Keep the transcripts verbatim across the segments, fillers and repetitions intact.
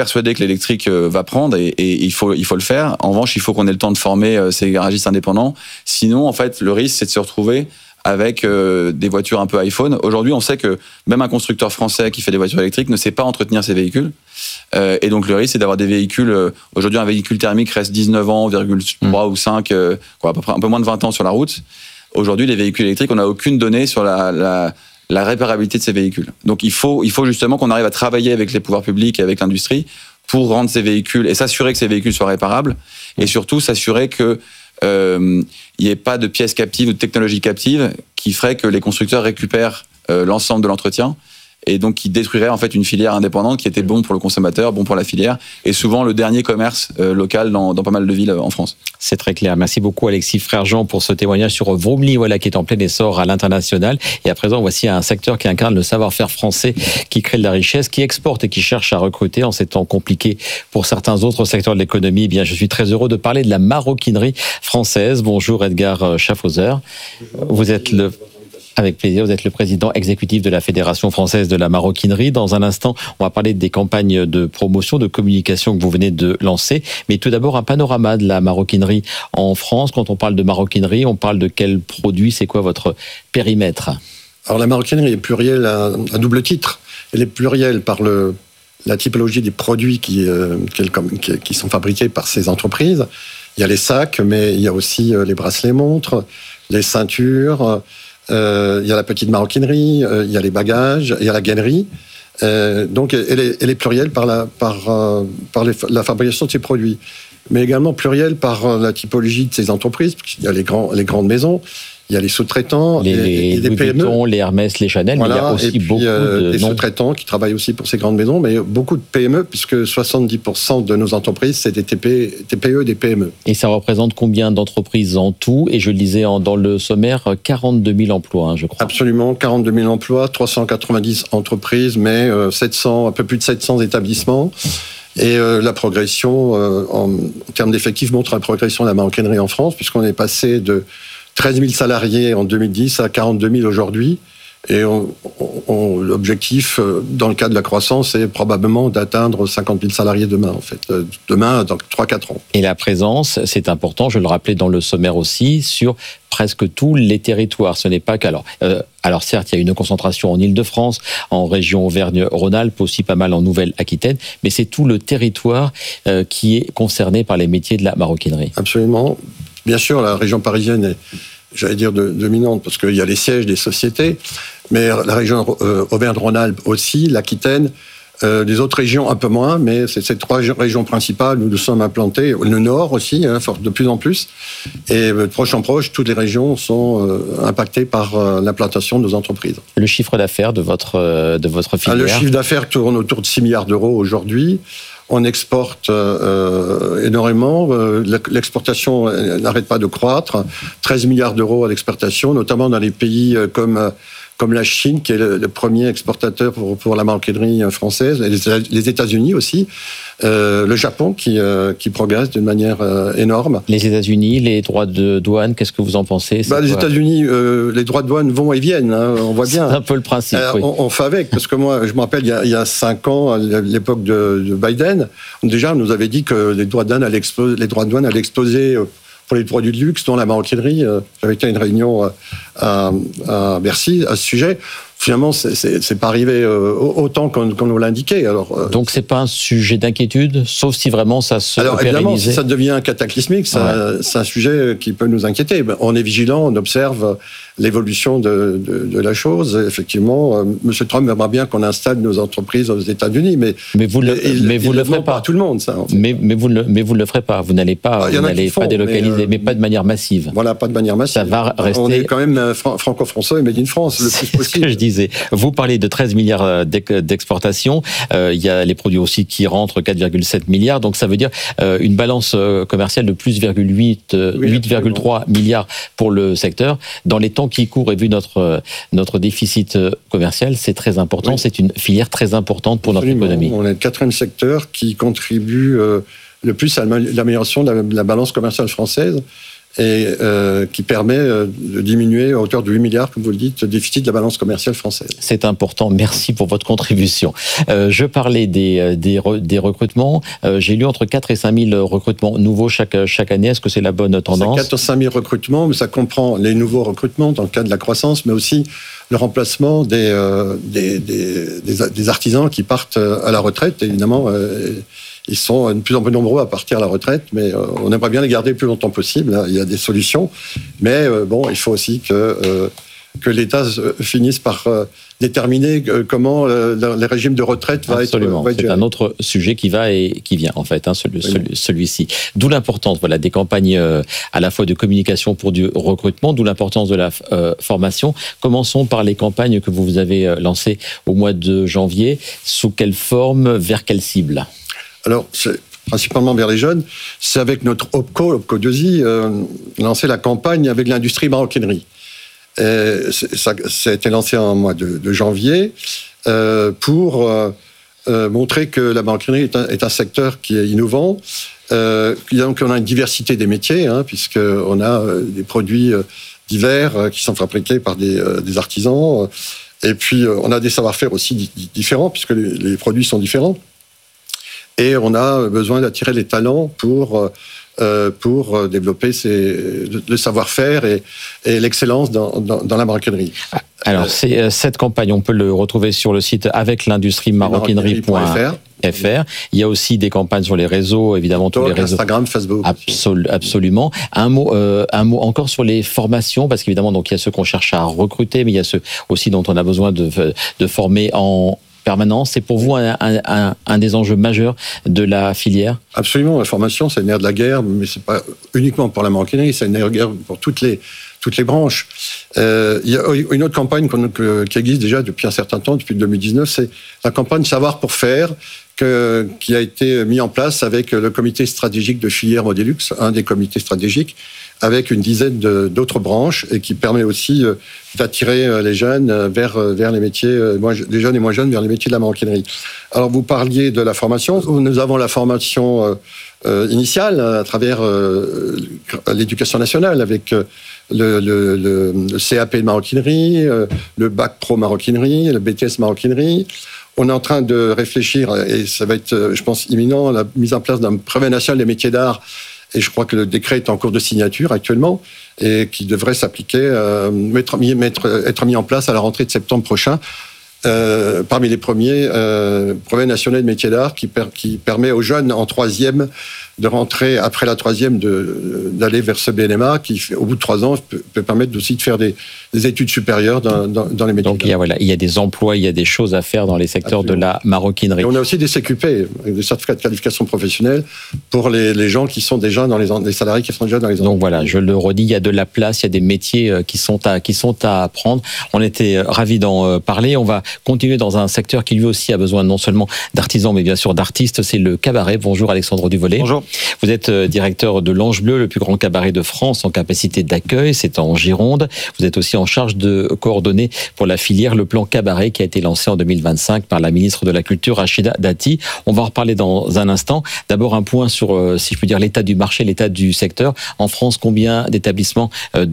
persuadé que l'électrique va prendre et, et il faut il faut le faire. En revanche, il faut qu'on ait le temps de former ces garagistes indépendants. Sinon, en fait, le risque c'est de se retrouver avec euh, des voitures un peu iPhone. Aujourd'hui, on sait que même un constructeur français qui fait des voitures électriques ne sait pas entretenir ses véhicules. Euh, et donc, le risque, c'est d'avoir des véhicules... Euh, aujourd'hui, un véhicule thermique reste dix-neuf ans, virgule trois mmh. ou cinq, euh, quoi, à peu près un peu moins de vingt ans sur la route. Aujourd'hui, les véhicules électriques, on n'a aucune donnée sur la, la, la réparabilité de ces véhicules. Donc, il faut, il faut justement qu'on arrive à travailler avec les pouvoirs publics et avec l'industrie pour rendre ces véhicules et s'assurer que ces véhicules soient réparables et surtout s'assurer que il euh, n'y ait pas de pièces captives ou de technologies captives qui ferait que les constructeurs récupèrent euh, l'ensemble de l'entretien et donc qui détruirait en fait une filière indépendante qui était bon pour le consommateur, bon pour la filière et souvent le dernier commerce euh, local dans, dans pas mal de villes en France. C'est très clair. Merci beaucoup Alexis Frère-Jean pour ce témoignage sur Vroomly, voilà, qui est en plein essor à l'international. Et à présent, voici un secteur qui incarne le savoir-faire français, qui crée de la richesse, qui exporte et qui cherche à recruter en ces temps compliqués pour certains autres secteurs de l'économie. Eh bien, je suis très heureux de parler de la maroquinerie française. Bonjour Edgar Schaffhauser. Vous êtes le... Avec plaisir, vous êtes le président exécutif de la Fédération française de la maroquinerie. Dans un instant, on va parler des campagnes de promotion, de communication que vous venez de lancer. Mais tout d'abord, un panorama de la maroquinerie en France. Quand on parle de maroquinerie, on parle de quel produit? C'est quoi votre périmètre? Alors la maroquinerie est plurielle à, à double titre. Elle est plurielle par le, la typologie des produits qui, euh, qui, qui sont fabriqués par ces entreprises. Il y a les sacs, mais il y a aussi les bracelets-montres, les ceintures... Euh, il y a la petite maroquinerie, euh, il y a les bagages, il y a la gainerie. Euh, donc, elle est, elle est plurielle par, la, par, euh, par les, la fabrication de ces produits, mais également plurielle par la typologie de ces entreprises. Il y a les, grands, les grandes maisons, il y a les sous-traitants, les, et, et les P M E, Vuitton, les Hermès, les Chanel, voilà, mais il y a aussi et puis, beaucoup euh, de des sous-traitants qui travaillent aussi pour ces grandes maisons, mais beaucoup de P M E, puisque soixante-dix pour cent de nos entreprises, c'est des T P E, des P M E. Et ça représente combien d'entreprises en tout? Et je le disais en, dans le sommaire, quarante-deux mille emplois, hein, je crois. Absolument, quarante-deux mille emplois, trois cent quatre-vingt-dix entreprises, mais euh, sept cents, un peu plus de sept cents établissements. Et euh, la progression, euh, en, en termes d'effectifs, montre la progression de la maroquinerie en France, puisqu'on est passé de treize mille salariés en deux mille dix à quarante-deux mille aujourd'hui. Et on, on, l'objectif, dans le cas de la croissance, est probablement d'atteindre cinquante mille salariés demain, en fait. Demain, dans trois à quatre ans. Et la présence, c'est important, je le rappelais dans le sommaire aussi, sur presque tous les territoires. Ce n'est pas qu'alors... Euh, alors certes, il y a une concentration en Île-de-France, en région Auvergne-Rhône-Alpes, aussi pas mal en Nouvelle-Aquitaine, mais c'est tout le territoire euh, qui est concerné par les métiers de la maroquinerie. Absolument. Bien sûr, la région parisienne est, j'allais dire, de, dominante, parce qu'il y a les sièges des sociétés, mais la région euh, Auvergne-Rhône-Alpes aussi, l'Aquitaine, euh, les autres régions un peu moins, mais c'est ces trois régions principales où nous sommes implantés, le Nord aussi, hein, de plus en plus, et de proche en proche, toutes les régions sont euh, impactées par euh, l'implantation de nos entreprises. Le chiffre d'affaires de votre, euh, de votre filière? Ah, le chiffre d'affaires tourne autour de six milliards d'euros aujourd'hui. On exporte euh, énormément. L'exportation n'arrête pas de croître. treize milliards d'euros à l'exportation, notamment dans les pays comme, comme la Chine, qui est le, le premier exportateur pour, pour la maroquinerie française, les, les États-Unis aussi, euh, le Japon qui, euh, qui progresse d'une manière euh, énorme. Les États-Unis, les droits de douane, qu'est-ce que vous en pensez? Bah, les États-Unis, euh, les droits de douane vont et viennent, hein, on voit bien. C'est un peu le principe. Euh, oui. on, on fait avec, parce que moi, je me rappelle, il y a, il y a cinq ans, à l'époque de, de Biden, déjà, on nous avait dit que les droits de douane allaient exploser, les droits de douane allaient exploser pour les produits de luxe, dont la maroquinerie. J'avais été à une réunion à, à Bercy à ce sujet. Finalement, c'est, c'est, c'est pas arrivé autant qu'on, qu'on nous l'indiquait. Alors, donc, c'est pas un sujet d'inquiétude, sauf si vraiment ça se alors, évidemment, si ça devient cataclysmique, ça, ouais. c'est un sujet qui peut nous inquiéter. On est vigilant, on observe l'évolution de, de, de la chose. Effectivement, euh, M. Trump aimerait bien qu'on installe nos entreprises aux États-Unis, mais mais vous le, il, mais vous il le ferez pas. pas à tout le monde, ça. En fait. Mais mais vous ne mais vous ne le ferez pas. Vous n'allez pas, ah, vous n'allez font, pas délocaliser, mais, euh, mais pas de manière massive. Voilà, pas de manière massive. Ça va rester. On est quand même franco-français et made in France le plus possible. C'est ce que je disais. Vous parlez de treize milliards d'exportation. Euh, il y a les produits aussi qui rentrent, quatre virgule sept milliards. Donc ça veut dire euh, une balance commerciale de plus huit virgule trois milliards pour le secteur. Dans les temps qui courent et vu notre notre déficit commercial, c'est très important. Oui. C'est une filière très importante pour Absolument. Notre économie. On est le quatrième secteur qui contribue euh, le plus à l'amélioration de la, de la balance commerciale française. et euh, qui permet euh, de diminuer à hauteur de huit milliards, comme vous le dites, le déficit de la balance commerciale française. C'est important, merci pour votre contribution. Euh, je parlais des, des, re, des recrutements. Euh, j'ai lu entre quatre et cinq mille recrutements nouveaux chaque, chaque année. Est-ce que c'est la bonne tendance ? C'est quatre à cinq mille recrutements, mais ça comprend les nouveaux recrutements dans le cadre de la croissance, mais aussi le remplacement des, euh, des, des, des, des artisans qui partent à la retraite. Évidemment, euh, ils sont de plus en plus nombreux à partir à la retraite, mais euh, on aimerait bien les garder le plus longtemps possible. Il y a des solutions, mais euh, bon, il faut aussi que, euh, que l'État finisse par euh, déterminer comment euh, les régimes de retraite va Absolument. être. Va être c'est un autre sujet qui va et qui vient en fait, hein, celui, oui. celui-ci. D'où l'importance, voilà, des campagnes euh, à la fois de communication pour du recrutement, d'où l'importance de la euh, formation. Commençons par les campagnes que vous avez euh, lancées au mois de janvier. Sous quelle forme, vers quelle cible ? Alors, c'est principalement vers les jeunes. C'est avec notre OPCO, OPCO deux I, euh, lancé la campagne avec l'industrie maroquinerie. Et ça, ça a été lancé en mois de, de janvier euh, pour euh, euh, montrer que la maroquinerie est un, est un secteur qui est innovant. Euh, donc, on a une diversité des métiers, hein, puisqu'on a euh, des produits euh, divers euh, qui sont fabriqués par des, euh, des artisans. Et puis, euh, on a des savoir-faire aussi di- différents, puisque les, les produits sont différents. Et on a besoin d'attirer les talents pour, euh, pour développer ces, le savoir-faire et, et l'excellence dans, dans, dans la maroquinerie. Alors, c'est, cette campagne, on peut le retrouver sur le site avec l'industrie maroquinerie point f r. Il y a aussi des campagnes sur les réseaux, évidemment, tous les réseaux. Instagram, Facebook. Absol, absolument. Un mot, euh, un mot encore sur les formations, parce qu'évidemment, donc, il y a ceux qu'on cherche à recruter, mais il y a ceux aussi dont on a besoin de, de former en permanence. C'est pour vous un, un, un des enjeux majeurs de la filière ? Absolument. La formation, c'est le nerf de la guerre, mais c'est pas uniquement pour la maroquinerie, c'est le nerf de la guerre pour toutes les, toutes les branches. Euh, il y a une autre campagne que, qui existe déjà depuis un certain temps, depuis deux mille dix-neuf, c'est la campagne Savoir pour faire, que, qui a été mise en place avec le comité stratégique de filière Modélux, un des comités stratégiques, avec une dizaine de, d'autres branches et qui permet aussi euh, d'attirer euh, les jeunes euh, vers, euh, vers les métiers, euh, moins, les jeunes et moins jeunes vers les métiers de la maroquinerie. Alors, vous parliez de la formation. Nous avons la formation euh, euh, initiale à travers euh, l'éducation nationale avec euh, le, le, le, le C A P de maroquinerie, euh, le bac pro maroquinerie, le B T S maroquinerie. On est en train de réfléchir, et ça va être, je pense, imminent, la mise en place d'un brevet national des métiers d'art. Et je crois que le décret est en cours de signature actuellement et qui devrait s'appliquer, euh, mettre, mettre, être mis en place à la rentrée de septembre prochain. Euh, parmi les premiers, euh, brevet national de métiers d'art qui, per, qui permet aux jeunes en troisième de rentrer après la troisième, de, d'aller vers ce B N M A qui, au bout de trois ans, peut, peut permettre aussi de faire des, des études supérieures dans, dans, dans les métiers. Donc il y a voilà, il y a des emplois, il y a des choses à faire dans les secteurs Absolument. De la maroquinerie. Et on a aussi des C Q P, des certificats de qualification professionnelle pour les, les gens qui sont déjà dans les, les salariés qui sont déjà dans les entreprises. Donc voilà, je le redis, il y a de la place, il y a des métiers qui sont à qui sont à apprendre. On était ravis d'en parler. On va continuer dans un secteur qui lui aussi a besoin non seulement d'artisans, mais bien sûr d'artistes. C'est le cabaret. Bonjour Alexandre Duvollet. Bonjour. Vous êtes directeur de l'Ange Bleu, le plus grand cabaret de France en capacité d'accueil. C'est en Gironde. Vous êtes aussi en charge de coordonner pour la filière le plan cabaret qui a été lancé en deux mille vingt-cinq par la ministre de la Culture, Rachida Dati. On va en reparler dans un instant. D'abord, un point sur, si je peux dire, l'état du marché, l'état du secteur. En France, combien d'établissements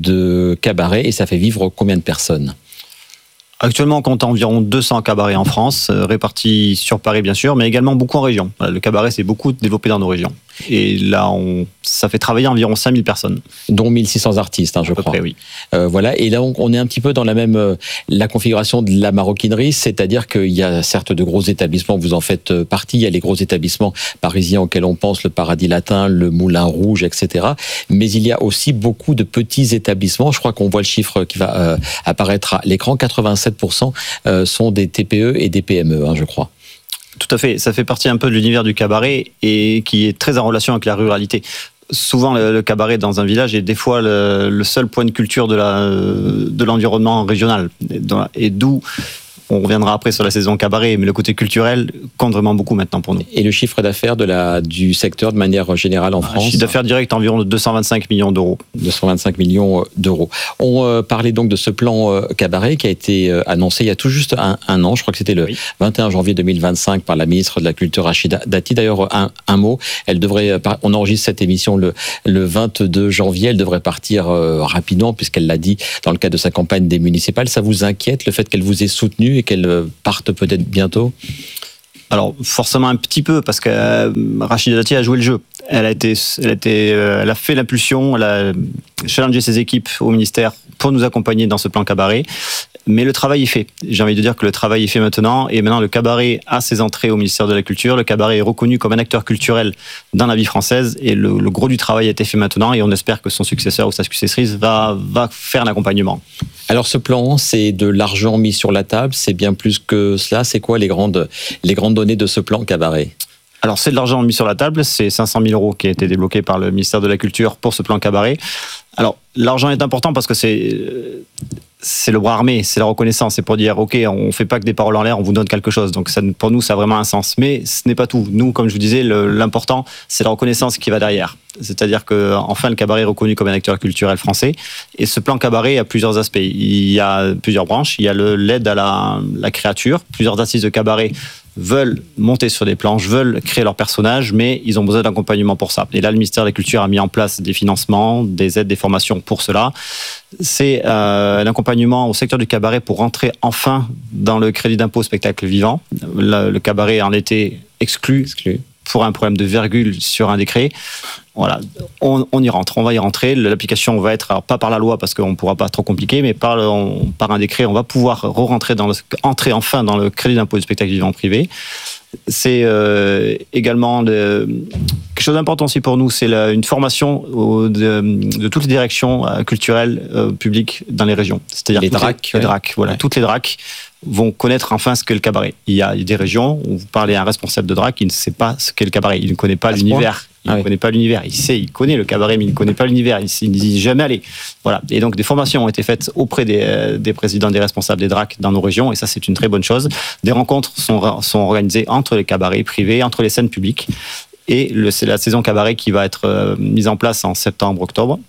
de cabaret et ça fait vivre combien de personnes ? Actuellement, on compte environ deux cents cabarets en France, répartis sur Paris bien sûr, mais également beaucoup en région. Le cabaret s'est beaucoup développé dans nos régions. Et là, on, ça fait travailler environ cinq mille personnes. Dont mille six cents artistes, hein, je crois. À peu près, oui. Euh, voilà. Et là, on, on est un petit peu dans la même euh, la configuration de la maroquinerie, c'est-à-dire qu'il y a certes de gros établissements, vous en faites partie, il y a les gros établissements parisiens auxquels on pense, le Paradis Latin, le Moulin Rouge, et cetera. Mais il y a aussi beaucoup de petits établissements. Je crois qu'on voit le chiffre qui va euh, apparaître à l'écran. quatre-vingt-sept pour cent euh, sont des T P E et des P M E, hein, je crois. Tout à fait, ça fait partie un peu de l'univers du cabaret et qui est très en relation avec la ruralité. Souvent, le, le cabaret dans un village est des fois le, le seul point de culture de, la, de l'environnement régional. Et, et d'où on reviendra après sur la saison cabaret, mais le côté culturel compte vraiment beaucoup maintenant pour nous. Et le chiffre d'affaires de la, du secteur de manière générale en France? Un chiffre d'affaires direct environ de deux cent vingt-cinq millions d'euros. deux cent vingt-cinq millions d'euros. On euh, parlait donc de ce plan euh, cabaret qui a été euh, annoncé il y a tout juste un, un an, je crois que c'était le oui. vingt et un janvier deux mille vingt-cinq par la ministre de la Culture Rachida Dati. D'ailleurs, un, un mot, elle devrait, on enregistre cette émission le, le vingt-deux janvier, elle devrait partir euh, rapidement puisqu'elle l'a dit dans le cadre de sa campagne des municipales. Ça vous inquiète le fait qu'elle vous ait soutenu et qu'elle parte peut-être bientôt? Alors forcément un petit peu parce que euh, Rachida Dati a joué le jeu. Elle a été, elle a été, euh, elle a fait l'impulsion, elle a challengé ses équipes au ministère pour nous accompagner dans ce plan cabaret. Mais le travail est fait. J'ai envie de dire que le travail est fait maintenant. Et maintenant, le cabaret a ses entrées au ministère de la Culture. Le cabaret est reconnu comme un acteur culturel dans la vie française. Et le, le gros du travail a été fait maintenant. Et on espère que son successeur ou sa successrice va, va faire l'accompagnement. Alors, ce plan, c'est de l'argent mis sur la table. C'est bien plus que cela. C'est quoi les grandes, les grandes données de ce plan cabaret? Alors, c'est de l'argent mis sur la table. C'est cinq cent mille euros qui a été débloqué par le ministère de la Culture pour ce plan cabaret. Alors, l'argent est important parce que c'est... c'est le bras armé, c'est la reconnaissance, c'est pour dire ok, on fait pas que des paroles en l'air, on vous donne quelque chose. Donc ça, pour nous, ça a vraiment un sens. Mais ce n'est pas tout. Nous, comme je vous disais, le, l'important, c'est la reconnaissance qui va derrière. C'est-à-dire que enfin, le cabaret est reconnu comme un acteur culturel français. Et ce plan cabaret a plusieurs aspects. Il y a plusieurs branches. Il y a le, l'aide à la, la créature. Plusieurs artistes de cabaret veulent monter sur des planches, veulent créer leur personnage, mais ils ont besoin d'accompagnement pour ça. Et là, le ministère de la Culture a mis en place des financements, des aides, des formations pour cela. C'est euh, un accompagnement au secteur du cabaret pour rentrer enfin dans le crédit d'impôt spectacle vivant. Le, le cabaret en était exclu, exclu pour un problème de virgule sur un décret. Voilà, on, on y rentre, on va y rentrer. L'application va être, alors pas par la loi parce qu'on ne pourra pas trop compliquer, mais par, on, par un décret, on va pouvoir re-rentrer dans le, entrer enfin dans le crédit d'impôt du spectacle vivant privé. C'est euh, également de, quelque chose d'important aussi pour nous, c'est la, une formation au, de, de toutes les directions euh, culturelles euh, publiques dans les régions. C'est-à-dire les D R A C, les, les D R A C, voilà, ouais. Toutes les D R A C vont connaître enfin ce qu'est le cabaret. Il y a des régions où vous parlez à un responsable de D R A C qui ne sait pas ce qu'est le cabaret, il ne connaît pas à l'univers. Il ah ne oui. connaît pas l'univers. Il sait, il connaît le cabaret, mais il ne connaît pas l'univers. Il n'y est jamais allé. Voilà. Et donc, des formations ont été faites auprès des, des présidents, des responsables des D R A C dans nos régions. Et ça, c'est une très bonne chose. Des rencontres sont, sont organisées entre les cabarets privés, entre les scènes publiques. Et le, c'est la saison cabaret qui va être euh, mise en place en septembre-octobre.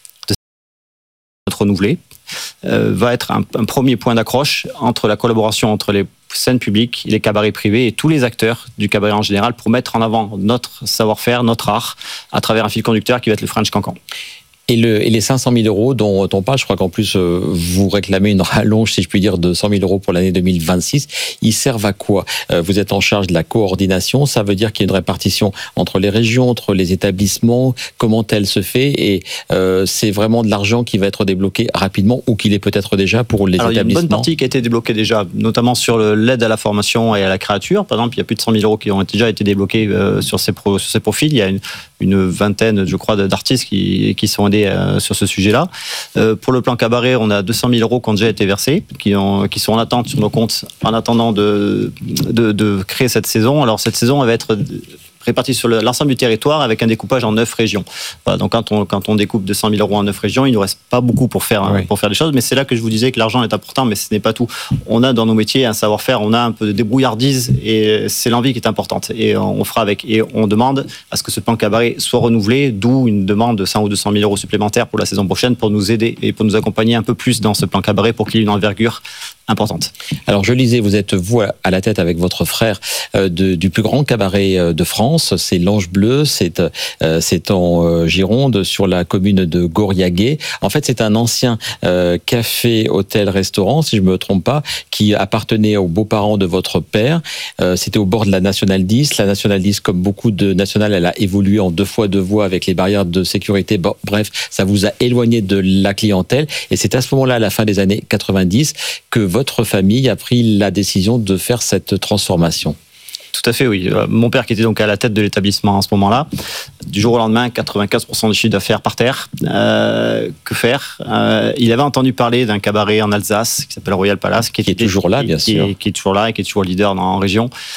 Renouvelée. Euh, va être un, un premier point d'accroche entre la collaboration entre les scènes publiques, les cabarets privés et tous les acteurs du cabaret en général pour mettre en avant notre savoir-faire, notre art, à travers un fil conducteur qui va être le French Cancan. Et, le, et les cinq cent mille euros dont on parle, je crois qu'en plus euh, vous réclamez une rallonge, si je puis dire, de cent mille euros pour l'année deux mille vingt-six. Ils servent à quoi? euh, Vous êtes en charge de la coordination. Ça veut dire qu'il y a une répartition entre les régions, entre les établissements. Comment elle se fait? Et euh, c'est vraiment de l'argent qui va être débloqué rapidement ou qu'il est peut-être déjà pour les Alors, établissements? Il y a une bonne partie qui a été débloquée déjà, notamment sur le, l'aide à la formation et à la créature. Par exemple, il y a plus de cent mille euros qui ont déjà été débloqués euh, sur, ces pro, sur ces profils. Il y a une, une vingtaine, je crois, d'artistes qui, qui sont aidés euh, sur ce sujet-là. Euh, pour le plan cabaret, on a deux cent mille euros qui ont déjà été versés, qui, ont, qui sont en attente sur nos comptes en attendant de, de, de créer cette saison. Alors cette saison, elle va être répartie sur le, l'ensemble du territoire avec un découpage en neuf régions. Voilà, donc quand on, quand on découpe deux cent mille euros en neuf régions, il ne nous reste pas beaucoup pour faire, oui. pour faire des choses, mais c'est là que je vous disais que l'argent est important, mais ce n'est pas tout. On a dans nos métiers un savoir-faire, on a un peu de débrouillardise et c'est l'envie qui est importante. Et on fera avec. Et on demande à ce que ce plan cabaret soit renouvelé, d'où une demande de cent ou deux cent mille euros supplémentaires pour la saison prochaine pour nous aider et pour nous accompagner un peu plus dans ce plan cabaret pour qu'il y ait une envergure importante. Alors je lisais, vous êtes vous à la tête avec votre frère euh, de, du plus grand cabaret de France, c'est l'Ange Bleu, c'est, euh, c'est en euh, Gironde, sur la commune de Gauriaguet. En fait, c'est un ancien euh, café, hôtel, restaurant, si je me trompe pas, qui appartenait aux beaux-parents de votre père. Euh, c'était au bord de la Nationale dix. La Nationale dix, comme beaucoup de nationales, elle a évolué en deux fois deux voies avec les barrières de sécurité. Bon, bref, ça vous a éloigné de la clientèle. Et c'est à ce moment-là, à la fin des années quatre-vingt-dix, que votre famille a pris la décision de faire cette transformation. Tout à fait, oui. Mon père qui était donc à la tête de l'établissement à ce moment-là, du jour au lendemain, quatre-vingt-quinze pour cent du chiffre d'affaires par terre. Euh, que faire euh, Il avait entendu parler d'un cabaret en Alsace qui s'appelle Royal Palace, qui, qui était, est toujours là, bien qui, sûr. Qui, qui est toujours là et qui est toujours leader dans la région.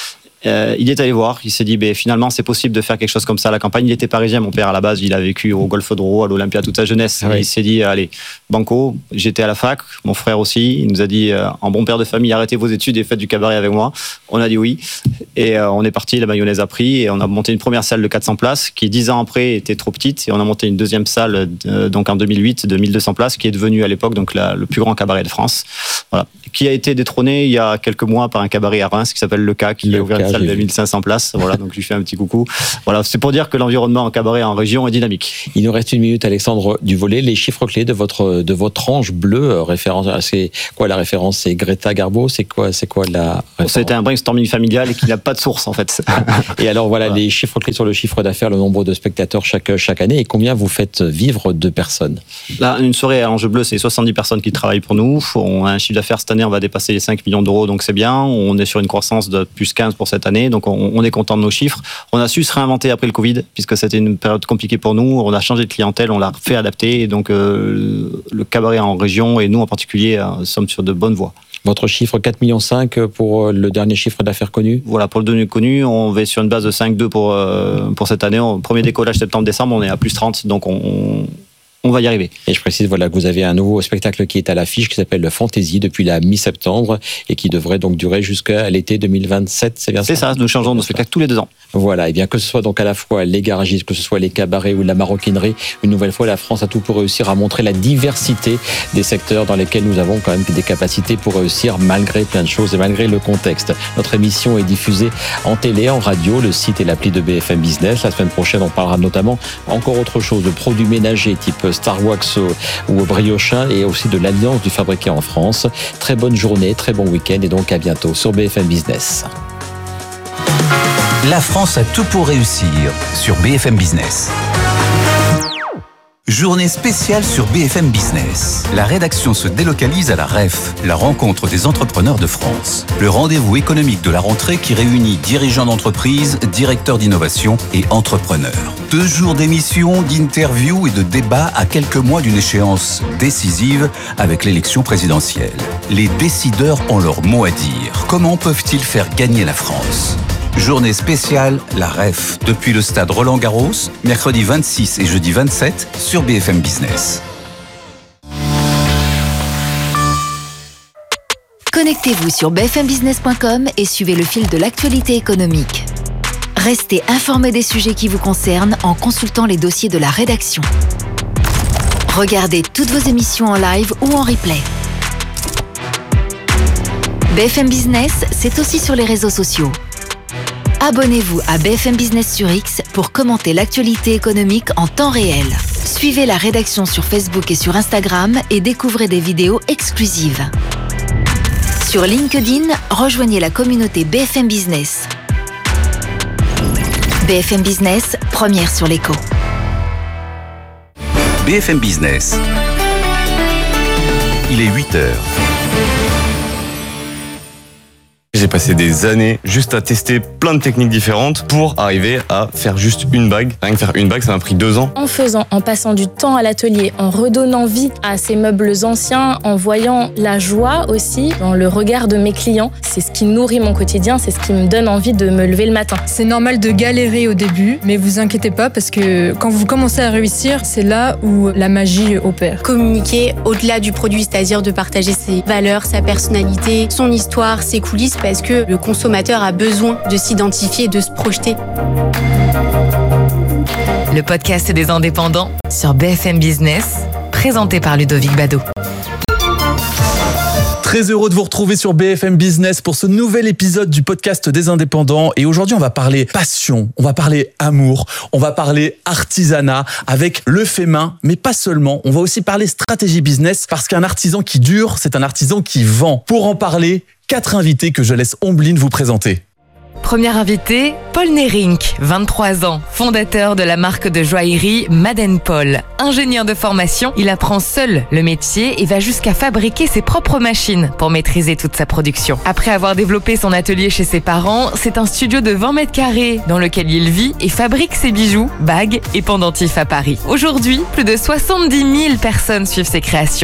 Euh, il est allé voir, il s'est dit ben, finalement c'est possible de faire quelque chose comme ça à la campagne. Il était parisien, mon père à la base, il a vécu au Golfe d'Oro, à l'Olympia toute sa jeunesse. Ah oui. Il s'est dit allez, banco, j'étais à la fac, mon frère aussi, il nous a dit euh, en bon père de famille, arrêtez vos études et faites du cabaret avec moi. On a dit oui et euh, on est parti, la mayonnaise a pris et on a monté une première salle de quatre cents places qui dix ans après était trop petite et on a monté une deuxième salle euh, donc en deux mille huit de mille deux cents places qui est devenue à l'époque donc la, le plus grand cabaret de France. Voilà. Qui a été détrôné il y a quelques mois par un cabaret à Reims qui s'appelle Le K, qui Le a ouvert K, une salle de mille cinq cents places. Voilà, donc je lui fais un petit coucou. Voilà, c'est pour dire que l'environnement en cabaret en région est dynamique. Il nous reste une minute, Alexandre Duvollet. Les chiffres clés de votre de votre tranche bleue, référence, c'est quoi la référence? C'est Greta Garbo? C'est quoi c'est quoi la référence? C'était un brainstorming familial et qui n'a pas de source en fait. Et alors voilà, voilà, les chiffres clés sur le chiffre d'affaires, le nombre de spectateurs chaque chaque année et combien vous faites vivre de personnes? Là, une soirée à Enjeu Bleu, c'est soixante-dix personnes qui travaillent pour nous. On a un chiffre d'affaires cette année, on va dépasser les cinq millions d'euros, donc c'est bien. On est sur une croissance de plus quinze pour cette année, donc on, on est content de nos chiffres. On a su se réinventer après le Covid, puisque c'était une période compliquée pour nous. On a changé de clientèle, on l'a fait adapter, et donc euh, le cabaret en région, et nous en particulier, euh, sommes sur de bonnes voies. Votre chiffre quatre virgule cinq millions pour le dernier chiffre d'affaires connu? Voilà, pour le dernier connu, on va sur une base de cinq virgule deux pour, euh, pour cette année. Au premier décollage septembre-décembre, on est à plus trente, donc on... on va y arriver. Et je précise voilà, que vous avez un nouveau spectacle qui est à l'affiche, qui s'appelle le Fantasy, depuis la mi-septembre, et qui devrait donc durer jusqu'à l'été deux mille vingt-sept, c'est bien ça? C'est ça, nous changeons nos spectacles tous les deux ans. Voilà, et bien que ce soit donc à la fois les garagistes, que ce soit les cabarets ou la maroquinerie, une nouvelle fois, la France a tout pour réussir à montrer la diversité des secteurs dans lesquels nous avons quand même des capacités pour réussir malgré plein de choses et malgré le contexte. Notre émission est diffusée en télé, en radio, le site et l'appli de B F M Business. La semaine prochaine, on parlera notamment encore autre chose, de produits ménagers type Star Wax ou Briochin et aussi de l'Alliance du fabriqué en France. Très bonne journée, très bon week-end et donc à bientôt sur B F M Business. La France a tout pour réussir sur B F M Business. Journée spéciale sur B F M Business. La rédaction se délocalise à la R E F, la rencontre des entrepreneurs de France. Le rendez-vous économique de la rentrée qui réunit dirigeants d'entreprise, directeurs d'innovation et entrepreneurs. Deux jours d'émissions, d'interviews et de débats à quelques mois d'une échéance décisive avec l'élection présidentielle. Les décideurs ont leur mot à dire. Comment peuvent-ils faire gagner la France ? Journée spéciale, la R E F, depuis le stade Roland-Garros, mercredi vingt-six et jeudi vingt-sept sur B F M Business. Connectez-vous sur b f m business point com et suivez le fil de l'actualité économique. Restez informés des sujets qui vous concernent en consultant les dossiers de la rédaction. Regardez toutes vos émissions en live ou en replay. B F M Business, c'est aussi sur les réseaux sociaux. Abonnez-vous à B F M Business sur X pour commenter l'actualité économique en temps réel. Suivez la rédaction sur Facebook et sur Instagram et découvrez des vidéos exclusives. Sur LinkedIn, rejoignez la communauté B F M Business. B F M Business, première sur l'écho. B F M Business. Il est huit heures. J'ai passé des années juste à tester plein de techniques différentes pour arriver à faire juste une bague. Rien que faire une bague, ça m'a pris deux ans. En faisant, en passant du temps à l'atelier, en redonnant vie à ces meubles anciens, en voyant la joie aussi dans le regard de mes clients, c'est ce qui nourrit mon quotidien, c'est ce qui me donne envie de me lever le matin. C'est normal de galérer au début, mais vous inquiétez pas parce que quand vous commencez à réussir, c'est là où la magie opère. Communiquer au-delà du produit, c'est-à-dire de partager ses valeurs, sa personnalité, son histoire, ses coulisses, parce que le consommateur a besoin de s'identifier et de se projeter. Le podcast des indépendants sur B F M Business, présenté par Ludovic Bado. Très heureux de vous retrouver sur B F M Business pour ce nouvel épisode du podcast des indépendants. Et aujourd'hui, on va parler passion, on va parler amour, on va parler artisanat avec le fait main, mais pas seulement. On va aussi parler stratégie business parce qu'un artisan qui dure, c'est un artisan qui vend. Pour en parler, quatre invités que je laisse Ombline vous présenter. Premier invité, Paul Nerink, vingt-trois ans, fondateur de la marque de joaillerie Madden Paul. Ingénieur de formation, il apprend seul le métier et va jusqu'à fabriquer ses propres machines pour maîtriser toute sa production. Après avoir développé son atelier chez ses parents, c'est un studio de vingt mètres carrés dans lequel il vit et fabrique ses bijoux, bagues et pendentifs à Paris. Aujourd'hui, plus de soixante-dix mille personnes suivent ses créations.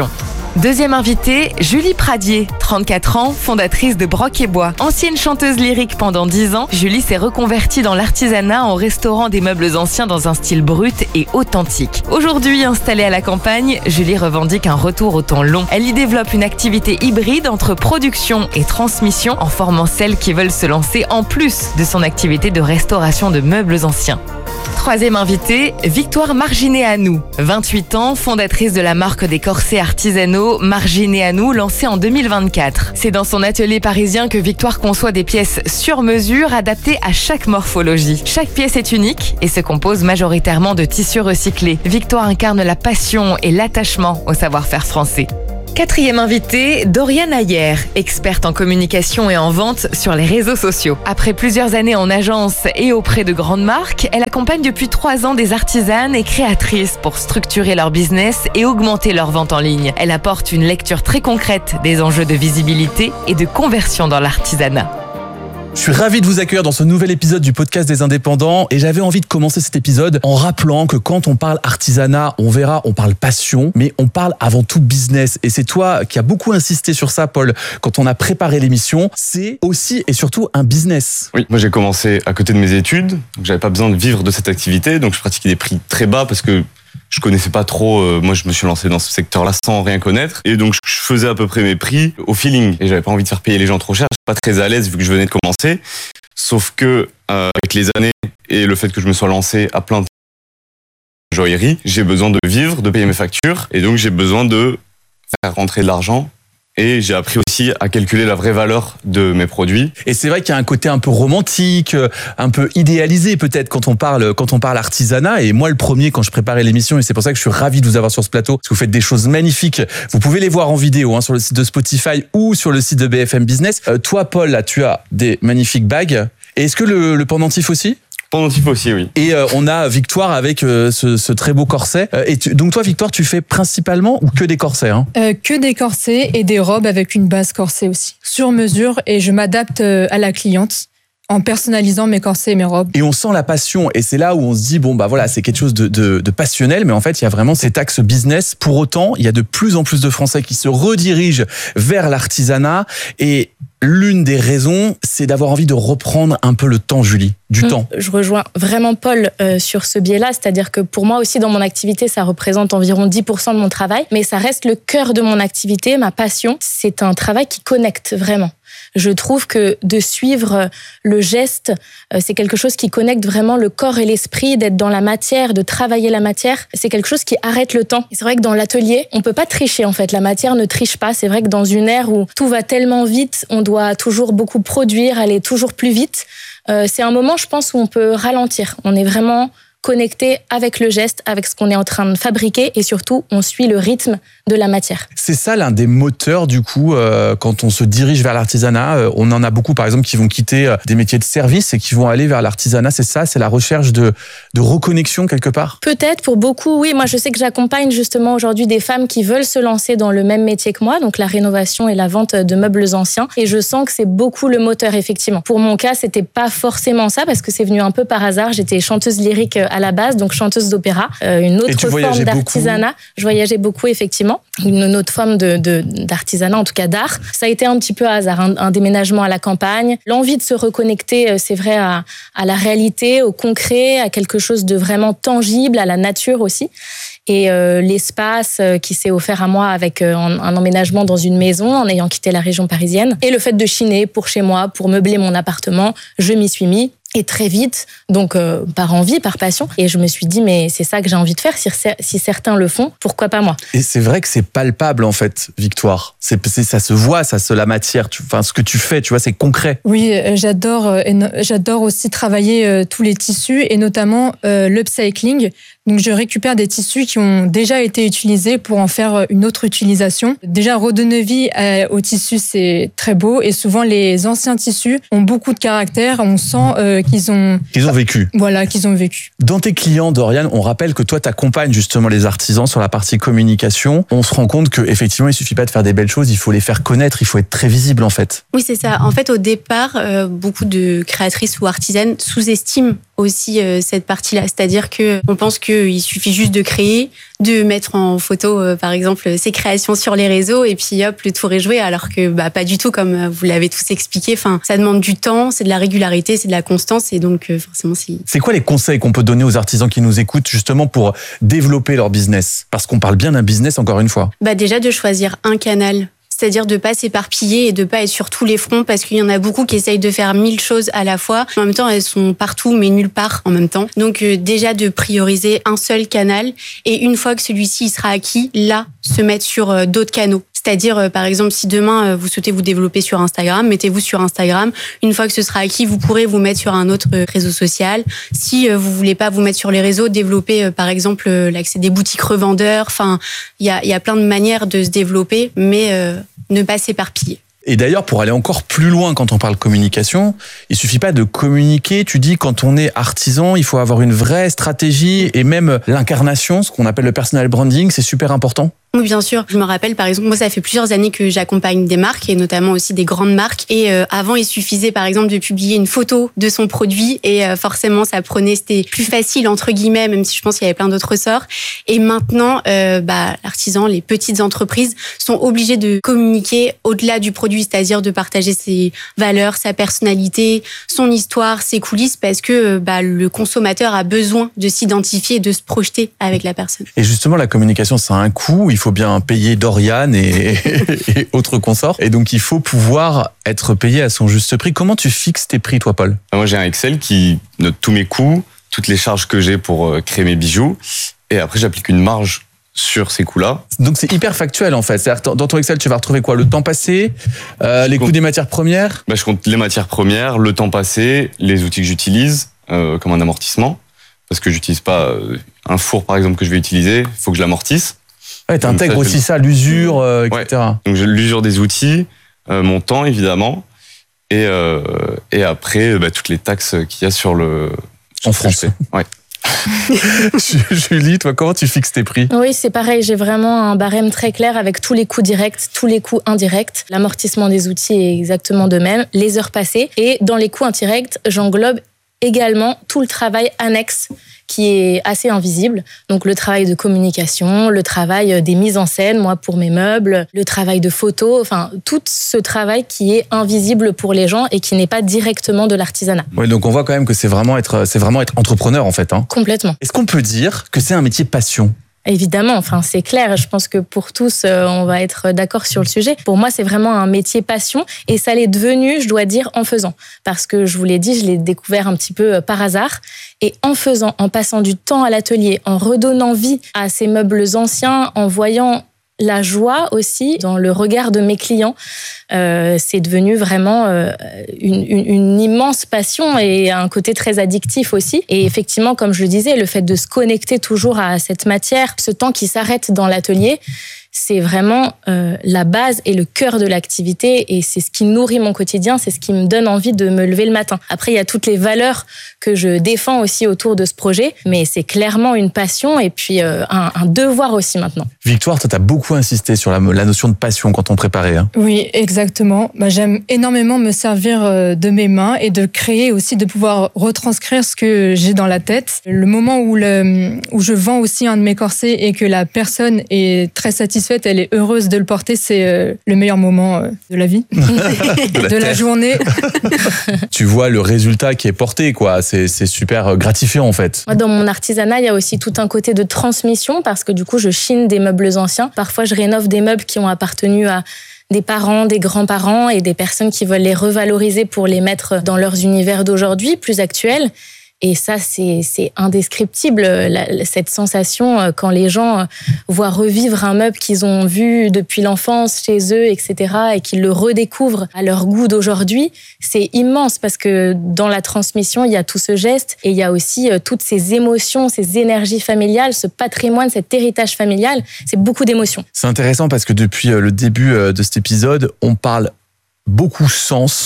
Deuxième invitée, Julie Pradier, trente-quatre ans, fondatrice de Broc et Bois. Ancienne chanteuse lyrique pendant dix ans, Julie s'est reconvertie dans l'artisanat en restaurant des meubles anciens dans un style brut et authentique. Aujourd'hui installée à la campagne, Julie revendique un retour au temps long. Elle y développe une activité hybride entre production et transmission en formant celles qui veulent se lancer en plus de son activité de restauration de meubles anciens. Troisième invitée, Victoire Marginet-Anou, vingt-huit ans, fondatrice de la marque des corsets artisanaux Marginet-Anou, lancée en deux mille vingt-quatre. C'est dans son atelier parisien que Victoire conçoit des pièces sur mesure adaptées à chaque morphologie. Chaque pièce est unique et se compose majoritairement de tissus recyclés. Victoire incarne la passion et l'attachement au savoir-faire français. Quatrième invitée, Doriane Ayer, experte en communication et en vente sur les réseaux sociaux. Après plusieurs années en agence et auprès de grandes marques, elle accompagne depuis trois ans des artisanes et créatrices pour structurer leur business et augmenter leur vente en ligne. Elle apporte une lecture très concrète des enjeux de visibilité et de conversion dans l'artisanat. Je suis ravi de vous accueillir dans ce nouvel épisode du podcast des indépendants et j'avais envie de commencer cet épisode en rappelant que quand on parle artisanat, on verra, on parle passion, mais on parle avant tout business. Et c'est toi qui as beaucoup insisté sur ça, Paul, quand on a préparé l'émission. C'est aussi et surtout un business. Oui, moi j'ai commencé à côté de mes études, donc j'avais pas besoin de vivre de cette activité, donc je pratiquais des prix très bas parce que je connaissais pas trop, euh, moi je me suis lancé dans ce secteur-là sans rien connaître. Et donc je faisais à peu près mes prix au feeling. Et j'avais pas envie de faire payer les gens trop cher, j'étais pas très à l'aise vu que je venais de commencer. Sauf que euh, avec les années et le fait que je me sois lancé à plein de joaillerie, j'ai besoin de vivre, de payer mes factures. Et donc j'ai besoin de faire rentrer de l'argent. Et j'ai appris aussi à calculer la vraie valeur de mes produits. Et c'est vrai qu'il y a un côté un peu romantique, un peu idéalisé peut-être quand on parle quand on parle artisanat. Et moi le premier quand je préparais l'émission, et c'est pour ça que je suis ravi de vous avoir sur ce plateau, parce que vous faites des choses magnifiques. Vous pouvez les voir en vidéo hein, sur le site de Spotify ou sur le site de B F M Business. Euh, toi Paul, là tu as des magnifiques bagues. Et est-ce que le, le pendentif aussi ? Pendentif aussi, oui. Et euh, on a Victoire avec euh, ce, ce très beau corset. Euh, et tu, donc toi, Victoire, tu fais principalement ou que des corsets hein euh, Que des corsets et des robes avec une base corset aussi. Sur mesure, et je m'adapte euh, à la cliente en personnalisant mes corsets et mes robes. Et on sent la passion. Et c'est là où on se dit, bon, bah voilà, c'est quelque chose de, de, de passionnel. Mais en fait, il y a vraiment cet axe business. Pour autant, il y a de plus en plus de Français qui se redirigent vers l'artisanat. Et l'une des raisons, c'est d'avoir envie de reprendre un peu le temps, Julie, du mmh. temps. Je rejoins vraiment Paul euh, sur ce biais-là, c'est-à-dire que pour moi aussi, dans mon activité, ça représente environ dix pour cent de mon travail, mais ça reste le cœur de mon activité, ma passion. C'est un travail qui connecte vraiment. Je trouve que de suivre le geste, c'est quelque chose qui connecte vraiment le corps et l'esprit, d'être dans la matière, de travailler la matière. C'est quelque chose qui arrête le temps. Et c'est vrai que dans l'atelier, on peut pas tricher en fait. La matière ne triche pas. C'est vrai que dans une ère où tout va tellement vite, on doit toujours beaucoup produire, aller toujours plus vite. Euh, c'est un moment, je pense, où on peut ralentir. On est vraiment connecté avec le geste, avec ce qu'on est en train de fabriquer et surtout, on suit le rythme de la matière. C'est ça l'un des moteurs du coup euh, quand on se dirige vers l'artisanat. Euh, on en a beaucoup par exemple qui vont quitter euh, des métiers de service et qui vont aller vers l'artisanat. C'est ça, c'est la recherche de, de reconnexion quelque part. Peut-être pour beaucoup, oui. Moi je sais que j'accompagne justement aujourd'hui des femmes qui veulent se lancer dans le même métier que moi, donc la rénovation et la vente de meubles anciens. Et je sens que c'est beaucoup le moteur effectivement. Pour mon cas, c'était pas forcément ça parce que c'est venu un peu par hasard. J'étais chanteuse lyrique à la base, donc chanteuse d'opéra, euh, une autre forme d'artisanat. Beaucoup. Je voyageais beaucoup effectivement, une autre forme de, de, d'artisanat, en tout cas d'art. Ça a été un petit peu à hasard, un, un déménagement à la campagne, l'envie de se reconnecter, c'est vrai, à, à la réalité, au concret, à quelque chose de vraiment tangible, à la nature aussi. Et euh, l'espace qui s'est offert à moi avec euh, un, un emménagement dans une maison en ayant quitté la région parisienne. Et le fait de chiner pour chez moi, pour meubler mon appartement, je m'y suis mis. Et très vite, donc euh, par envie, par passion. Et je me suis dit, mais c'est ça que j'ai envie de faire. Si, si certains le font, pourquoi pas moi ? Et c'est vrai que c'est palpable, en fait, Victoire. C'est, c'est, ça se voit, ça se la matière. Tu, enfin, ce que tu fais, tu vois, c'est concret. Oui, j'adore, euh, j'adore aussi travailler euh, tous les tissus et notamment euh, l'upcycling. Donc, je récupère des tissus qui ont déjà été utilisés pour en faire une autre utilisation. Déjà, redonner vie aux tissus, c'est très beau. Et souvent, les anciens tissus ont beaucoup de caractère. On sent euh, euh, qu'ils ont, qu'ils ont vécu. Voilà, qu'ils ont vécu. Dans tes clients, Doriane, on rappelle que toi, tu accompagnes justement les artisans sur la partie communication. On se rend compte que effectivement, il suffit pas de faire des belles choses, il faut les faire connaître, il faut être très visible en fait. Oui, c'est ça. En fait, au départ, euh, beaucoup de créatrices ou artisanes sous-estiment aussi euh, cette partie-là. C'est-à-dire que on pense qu'il suffit juste de créer, de mettre en photo, euh, par exemple, ses créations sur les réseaux et puis hop, le tour est joué. Alors que bah pas du tout, comme vous l'avez tous expliqué. Enfin, ça demande du temps, c'est de la régularité, c'est de la constance et donc euh, forcément, c'est. C'est quoi les conseils qu'on peut donner aux artisans qui nous écoutent justement pour développer leur business? Parce qu'on parle bien d'un business encore une fois. Bah déjà de choisir un canal. C'est-à-dire de pas s'éparpiller et de pas être sur tous les fronts parce qu'il y en a beaucoup qui essayent de faire mille choses à la fois. En même temps, elles sont partout mais nulle part en même temps. Donc euh, déjà de prioriser un seul canal et une fois que celui-ci sera acquis, là, se mettre sur euh, d'autres canaux. C'est-à-dire, euh, par exemple, si demain euh, vous souhaitez vous développer sur Instagram, mettez-vous sur Instagram. Une fois que ce sera acquis, vous pourrez vous mettre sur un autre euh, réseau social. Si euh, vous voulez pas vous mettre sur les réseaux, développer euh, par exemple euh, l'accès des boutiques revendeurs. Enfin, il y a, y a plein de manières de se développer, mais euh, ne pas s'éparpiller. Et d'ailleurs, pour aller encore plus loin quand on parle communication, il suffit pas de communiquer. Tu dis, quand on est artisan, il faut avoir une vraie stratégie et même l'incarnation, ce qu'on appelle le personal branding, c'est super important. Oui, bien sûr. Je me rappelle, par exemple, moi, ça fait plusieurs années que j'accompagne des marques et notamment aussi des grandes marques. Et euh, avant, il suffisait, par exemple, de publier une photo de son produit et euh, forcément, ça prenait, c'était plus facile, entre guillemets, même si je pense qu'il y avait plein d'autres ressorts. Et maintenant, euh, bah, l'artisan, les petites entreprises sont obligées de communiquer au-delà du produit, c'est-à-dire de partager ses valeurs, sa personnalité, son histoire, ses coulisses, parce que bah, le consommateur a besoin de s'identifier et de se projeter avec la personne. Et justement, la communication, ça a un coût. Il faut bien payer Doriane et, et autres consorts. Et donc, il faut pouvoir être payé à son juste prix. Comment tu fixes tes prix, toi, Paul? Moi, j'ai un Excel qui note tous mes coûts, toutes les charges que j'ai pour créer mes bijoux. Et après, j'applique une marge sur ces coûts-là. Donc, c'est hyper factuel, en fait. C'est-à-dire, dans ton Excel, tu vas retrouver quoi? Le temps passé, euh, les compte, coûts des matières premières? Bah, je compte les matières premières, le temps passé, les outils que j'utilise, euh, comme un amortissement. Parce que j'utilise pas un four, par exemple, que je vais utiliser. Il faut que je l'amortisse. Ouais, t'intègres aussi le... ça, l'usure, euh, et cetera. Ouais. Donc j'ai l'usure des outils, euh, mon temps évidemment, et euh, et après bah, toutes les taxes qu'il y a sur le. En France. Ouais. Julie, toi, comment tu fixes tes prix? Oui, c'est pareil. J'ai vraiment un barème très clair avec tous les coûts directs, tous les coûts indirects. L'amortissement des outils est exactement de même. Les heures passées. Et dans les coûts indirects, j'englobe également tout le travail annexe qui est assez invisible. Donc le travail de communication, le travail des mises en scène, moi pour mes meubles, le travail de photo, enfin tout ce travail qui est invisible pour les gens et qui n'est pas directement de l'artisanat. Oui, donc on voit quand même que c'est vraiment être, c'est vraiment être entrepreneur en fait. Hein. Complètement. Est-ce qu'on peut dire que c'est un métier passion ? Évidemment, enfin c'est clair. Je pense que pour tous, on va être d'accord sur le sujet. Pour moi, c'est vraiment un métier passion et ça l'est devenu, je dois dire, en faisant. Parce que je vous l'ai dit, je l'ai découvert un petit peu par hasard. Et en faisant, en passant du temps à l'atelier, en redonnant vie à ces meubles anciens, en voyant la joie aussi dans le regard de mes clients, euh, c'est devenu vraiment euh, une, une, une immense passion et un côté très addictif aussi. Et effectivement, comme je le disais, le fait de se connecter toujours à cette matière, ce temps qui s'arrête dans l'atelier, c'est vraiment euh, la base et le cœur de l'activité et c'est ce qui nourrit mon quotidien, c'est ce qui me donne envie de me lever le matin. Après, il y a toutes les valeurs que je défends aussi autour de ce projet, mais c'est clairement une passion et puis euh, un, un devoir aussi maintenant. Victoire, toi, tu as beaucoup insisté sur la, la notion de passion quand on préparait. Hein. Oui, exactement. Bah, j'aime énormément me servir de mes mains et de créer aussi, de pouvoir retranscrire ce que j'ai dans la tête. Le moment où, le, où je vends aussi un de mes corsets et que la personne est très satisfaite, elle est heureuse de le porter, c'est le meilleur moment de la vie, de, la, de la journée. Tu vois le résultat qui est porté, quoi. C'est, c'est super gratifiant en fait. Moi, dans mon artisanat, il y a aussi tout un côté de transmission parce que du coup, je chine des meubles anciens. Parfois, je rénove des meubles qui ont appartenu à des parents, des grands-parents et des personnes qui veulent les revaloriser pour les mettre dans leurs univers d'aujourd'hui, plus actuels. Et ça, c'est, c'est indescriptible, la, cette sensation quand les gens voient revivre un meuble qu'ils ont vu depuis l'enfance chez eux, et cetera, et qu'ils le redécouvrent à leur goût d'aujourd'hui. C'est immense parce que dans la transmission, il y a tout ce geste et il y a aussi toutes ces émotions, ces énergies familiales, ce patrimoine, cet héritage familial. C'est beaucoup d'émotions. C'est intéressant parce que depuis le début de cet épisode, on parle beaucoup sens.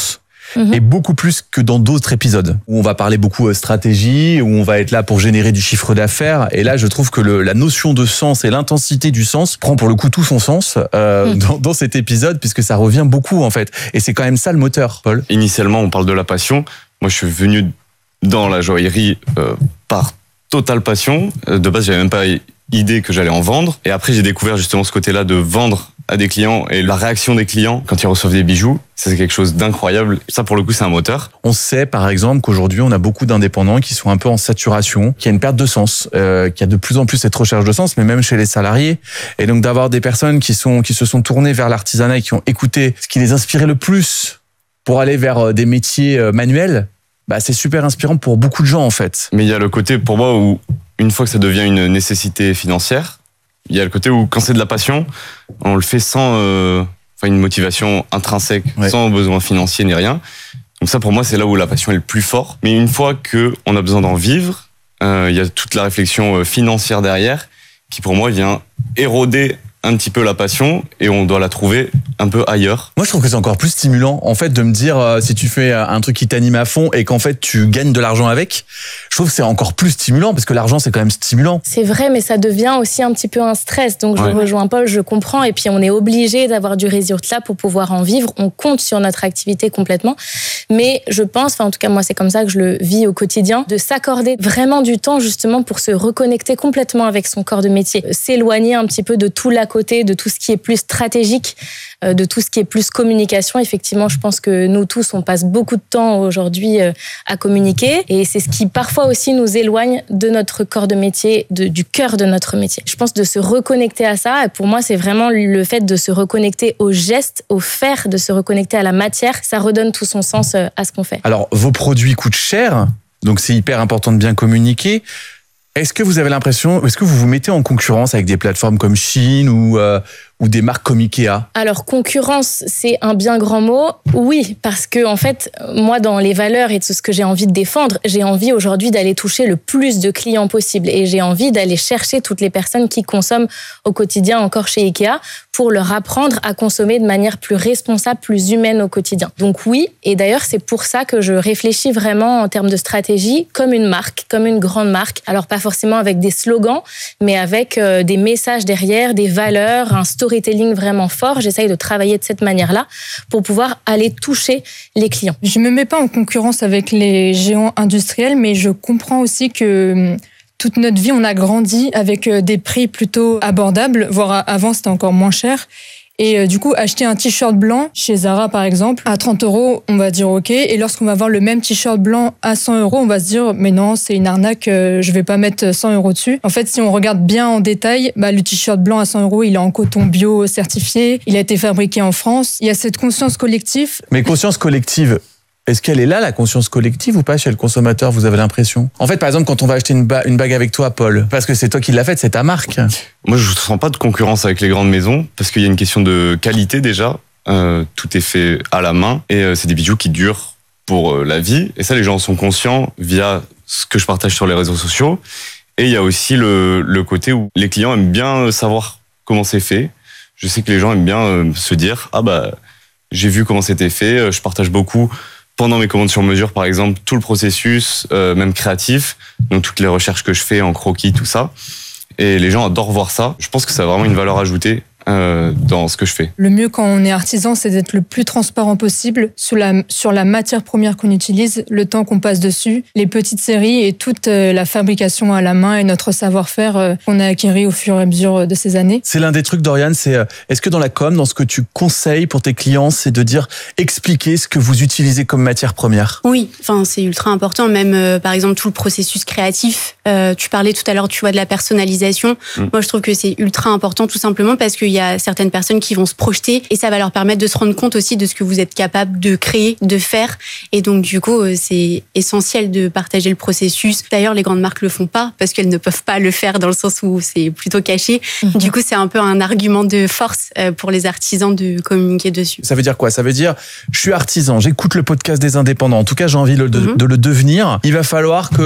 Mmh. Et beaucoup plus que dans d'autres épisodes où on va parler beaucoup stratégie, où on va être là pour générer du chiffre d'affaires. Et là, je trouve que le, la notion de sens et l'intensité du sens prend pour le coup tout son sens euh, mmh. dans, dans cet épisode, puisque ça revient beaucoup en fait. Et c'est quand même ça le moteur, Paul. Initialement, on parle de la passion. Moi, je suis venu dans la joaillerie euh, par totale passion. De base, j'avais même pas idée que j'allais en vendre. Et après, j'ai découvert justement ce côté-là de vendre à des clients et la réaction des clients quand ils reçoivent des bijoux, ça c'est quelque chose d'incroyable. Ça pour le coup c'est un moteur. On sait par exemple qu'aujourd'hui on a beaucoup d'indépendants qui sont un peu en saturation, qu'il y a une perte de sens, euh, qu'il y a de plus en plus cette recherche de sens, mais même chez les salariés. Et donc d'avoir des personnes qui sont qui se sont tournées vers l'artisanat et qui ont écouté ce qui les inspirait le plus pour aller vers des métiers manuels, bah c'est super inspirant pour beaucoup de gens en fait. Mais il y a le côté pour moi où une fois que ça devient une nécessité financière, il y a le côté où quand c'est de la passion, on le fait sans euh, enfin une motivation intrinsèque, ouais. sans besoin financier ni rien. Donc ça pour moi c'est là où la passion est le plus fort. Mais une fois que on a besoin d'en vivre, euh, il y a toute la réflexion financière derrière qui pour moi vient éroder un petit peu la passion et on doit la trouver un peu ailleurs. Moi, je trouve que c'est encore plus stimulant, en fait, de me dire, euh, si tu fais un truc qui t'anime à fond et qu'en fait, tu gagnes de l'argent avec, je trouve que c'est encore plus stimulant parce que l'argent, c'est quand même stimulant. C'est vrai, mais ça devient aussi un petit peu un stress. Donc, je ouais. rejoins Paul, je comprends. Et puis, on est obligé d'avoir du résultat pour pouvoir en vivre. On compte sur notre activité complètement. Mais je pense, enfin, en tout cas, moi, c'est comme ça que je le vis au quotidien, de s'accorder vraiment du temps, justement, pour se reconnecter complètement avec son corps de métier. S'éloigner un petit peu de tout l'à côté, de tout ce qui est plus stratégique, de tout ce qui est plus communication. Effectivement, je pense que nous tous, on passe beaucoup de temps aujourd'hui à communiquer et c'est ce qui parfois aussi nous éloigne de notre corps de métier, de, du cœur de notre métier. Je pense de se reconnecter à ça et pour moi, c'est vraiment le fait de se reconnecter au geste, au faire, de se reconnecter à la matière. Ça redonne tout son sens à ce qu'on fait. Alors, vos produits coûtent cher, donc c'est hyper important de bien communiquer. Est-ce que vous avez l'impression, est-ce que vous vous mettez en concurrence avec des plateformes comme Shein ou, euh, ou des marques comme Ikea ? Alors, concurrence, c'est un bien grand mot. Oui, parce que, en fait, moi, dans les valeurs et de ce que j'ai envie de défendre, j'ai envie aujourd'hui d'aller toucher le plus de clients possible. Et j'ai envie d'aller chercher toutes les personnes qui consomment au quotidien encore chez Ikea pour leur apprendre à consommer de manière plus responsable, plus humaine au quotidien. Donc oui, et d'ailleurs, c'est pour ça que je réfléchis vraiment en termes de stratégie comme une marque, comme une grande marque. Alors, pas forcément avec des slogans, mais avec euh, des messages derrière, des valeurs, un storytelling vraiment fort. J'essaye de travailler de cette manière-là pour pouvoir aller toucher les clients. Je me mets pas en concurrence avec les géants industriels, mais je comprends aussi que toute notre vie, on a grandi avec des prix plutôt abordables, voire avant, c'était encore moins cher. Et euh, du coup, acheter un t-shirt blanc chez Zara, par exemple, à trente euros, on va dire OK. Et lorsqu'on va voir le même t-shirt blanc à cent euros, on va se dire, mais non, c'est une arnaque, euh, je vais pas mettre cent euros dessus. En fait, si on regarde bien en détail, bah, le t-shirt blanc à cent euros, il est en coton bio certifié, il a été fabriqué en France. Il y a cette conscience collective. Mais conscience collective, est-ce qu'elle est là, la conscience collective, ou pas chez le consommateur, vous avez l'impression ? En fait, par exemple, quand on va acheter une, ba- une bague avec toi, Paul, parce que c'est toi qui l'as faite, c'est ta marque. Moi, je ne sens pas de concurrence avec les grandes maisons, parce qu'il y a une question de qualité déjà. Euh, tout est fait à la main, et euh, c'est des bijoux qui durent pour euh, la vie. Et ça, les gens sont conscients via ce que je partage sur les réseaux sociaux. Et il y a aussi le, le côté où les clients aiment bien savoir comment c'est fait. Je sais que les gens aiment bien euh, se dire « Ah bah, j'ai vu comment c'était fait, je partage beaucoup ». Pendant mes commandes sur mesure, par exemple, tout le processus, euh, même créatif, donc toutes les recherches que je fais en croquis, tout ça. Et les gens adorent voir ça. Je pense que ça a vraiment une valeur ajoutée euh, dans ce que je fais. Le mieux quand on est artisan, c'est d'être le plus transparent possible sur la, sur la matière première qu'on utilise, le temps qu'on passe dessus, les petites séries et toute la fabrication à la main et notre savoir-faire qu'on a acquis au fur et à mesure de ces années. C'est l'un des trucs, Dorian, c'est est-ce que dans la com, dans ce que tu conseilles pour tes clients, c'est de dire, expliquer ce que vous utilisez comme matière première ? Oui, enfin c'est ultra important, même euh, par exemple tout le processus créatif. Euh, tu parlais tout à l'heure, tu vois, de la personnalisation. Mmh. Moi, je trouve que c'est ultra important tout simplement parce qu'il y a certaines personnes qui vont se projeter et ça va leur permettre de se rendre compte aussi de ce que vous êtes capable de créer, de faire. Et donc, du coup, c'est essentiel de partager le processus. D'ailleurs, les grandes marques le font pas parce qu'elles ne peuvent pas le faire dans le sens où c'est plutôt caché. Mmh. Du coup, c'est un peu un argument de force pour les artisans de communiquer dessus. Ça veut dire quoi ? Ça veut dire, je suis artisan, j'écoute le podcast des indépendants. En tout cas, j'ai envie de, mmh. de le devenir. Il va falloir que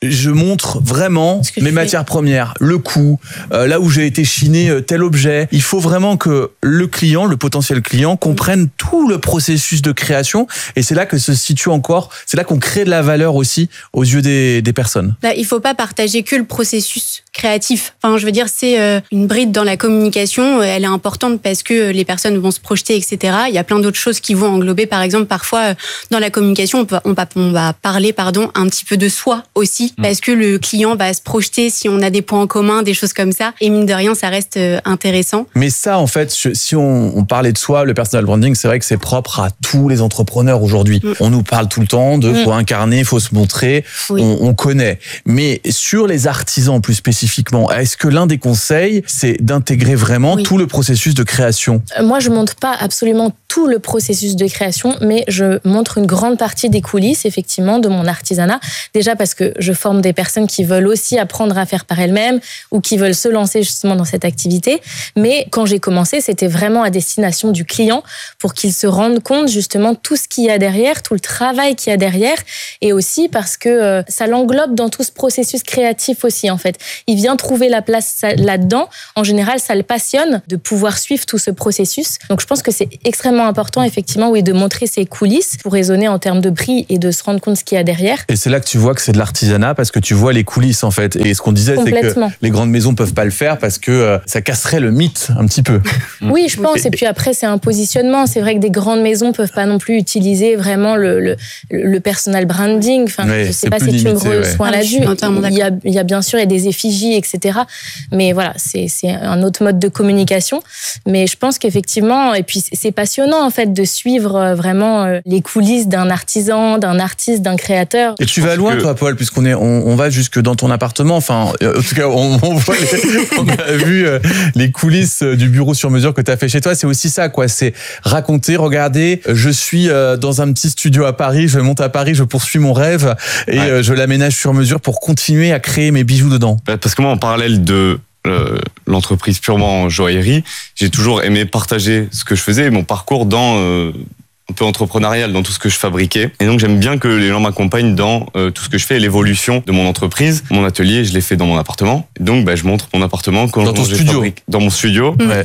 je montre vraiment mes matières premières, le coût, euh, là où j'ai été chiné euh, tel objet. Il faut vraiment que le client, le potentiel client, comprenne tout le processus de création. Et c'est là que se situe encore, c'est là qu'on crée de la valeur aussi aux yeux des, des personnes. Bah, il faut pas partager que le processus créatif. Enfin, je veux dire, c'est euh, une bride dans la communication. Elle est importante parce que les personnes vont se projeter, et cetera. Il y a plein d'autres choses qui vont englober. Par exemple, parfois, dans la communication, on, peut, on, va, on va parler pardon, un petit peu de soi aussi, mmh. parce que le client va se projeter si on a des points en commun, des choses comme ça. Et mine de rien, ça reste intéressant. Mais ça, en fait, si on, on parlait de soi, le personal branding, c'est vrai que c'est propre à tous les entrepreneurs aujourd'hui. Mmh. On nous parle tout le temps de mmh. faut incarner, faut se montrer, oui. on, on connaît. Mais sur les artisans plus spécifiquement, est-ce que l'un des conseils, c'est d'intégrer vraiment oui. tout le processus de création ? Moi, je montre pas absolument tout le processus de création, mais je montre une grande partie des coulisses, effectivement, de mon artisanat. Déjà parce que je forme des personnes qui veulent aussi apprendre à faire par elles-mêmes ou qui veulent se lancer justement dans cette activité. Mais quand j'ai commencé, c'était vraiment à destination du client pour qu'il se rende compte justement tout ce qu'il y a derrière, tout le travail qu'il y a derrière, et aussi parce que euh, ça l'englobe dans tout ce processus créatif aussi, en fait. Il vient trouver la place là-dedans. En général, ça le passionne de pouvoir suivre tout ce processus. Donc, je pense que c'est extrêmement important, effectivement, oui, de montrer ses coulisses pour raisonner en termes de prix et de se rendre compte ce qu'il y a derrière. Et c'est là que tu vois que c'est de l'artisanat parce que tu vois les coulisses, en fait. Et ce qu'on disait, c'est que les grandes maisons peuvent pas le faire parce que euh, ça casserait le mythe un petit peu. Oui, je pense. Et puis après, c'est un positionnement. C'est vrai que des grandes maisons peuvent pas non plus utiliser vraiment le, le, le personal branding. Enfin, ouais, je sais pas si limité, tu me reçois ouais. là-dessus. Il y a, il y a bien sûr, il y a des effigies, et cetera. Mais voilà, c'est, c'est un autre mode de communication. Mais je pense qu'effectivement, et puis c'est passionnant en fait de suivre vraiment les coulisses d'un artisan, d'un artiste, d'un créateur. Et tu vas loin, que... toi, Paul, puisqu'on est, on, on va jusque dans ton appartement. Enfin, en tout cas, on, on voit, les, on a vu les coulisses du bureau sur mesure que tu as fait chez toi. C'est aussi ça, quoi. C'est raconter, regarder. Je suis dans un petit studio à Paris. Je monte à Paris. Je poursuis mon rêve et ouais. je l'aménage sur mesure pour continuer à créer mes bijoux dedans. Parce que moi, en parallèle de Euh, l'entreprise purement joaillerie, j'ai toujours aimé partager ce que je faisais, mon parcours dans euh, un peu entrepreneurial, dans tout ce que je fabriquais. Et donc j'aime bien que les gens m'accompagnent dans euh, tout ce que je fais, l'évolution de mon entreprise. Mon atelier, je l'ai fait dans mon appartement. Et donc bah, je montre mon appartement quand dans ton je studio, fabrique, dans mon studio. Ouais.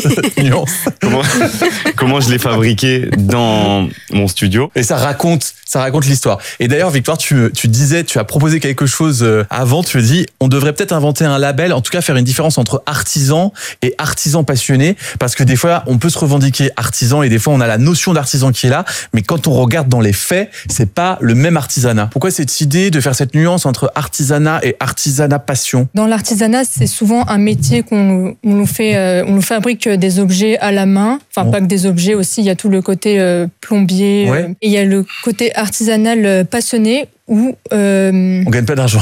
comment, comment je l'ai fabriqué dans mon studio. Et ça raconte, ça raconte l'histoire. Et d'ailleurs, Victoire, tu, tu disais, tu as proposé quelque chose avant. Tu dis, on devrait peut-être inventer un label, en tout cas faire une différence entre artisan et artisan passionné, parce que des fois, on peut se revendiquer artisan et des fois, on a la notion d'artisan qui est là, mais quand on regarde dans les faits, c'est pas le même artisanat. Pourquoi cette idée de faire cette nuance entre artisanat et artisanat passion ? Dans l'artisanat, c'est souvent un métier qu'on on nous fait, euh, on nous fabrique des objets à la main. Enfin, bon. Pas que des objets aussi. Il y a tout le côté euh, plombier ouais. euh, et il y a le côté artisanal passionné où euh... on gagne pas d'argent.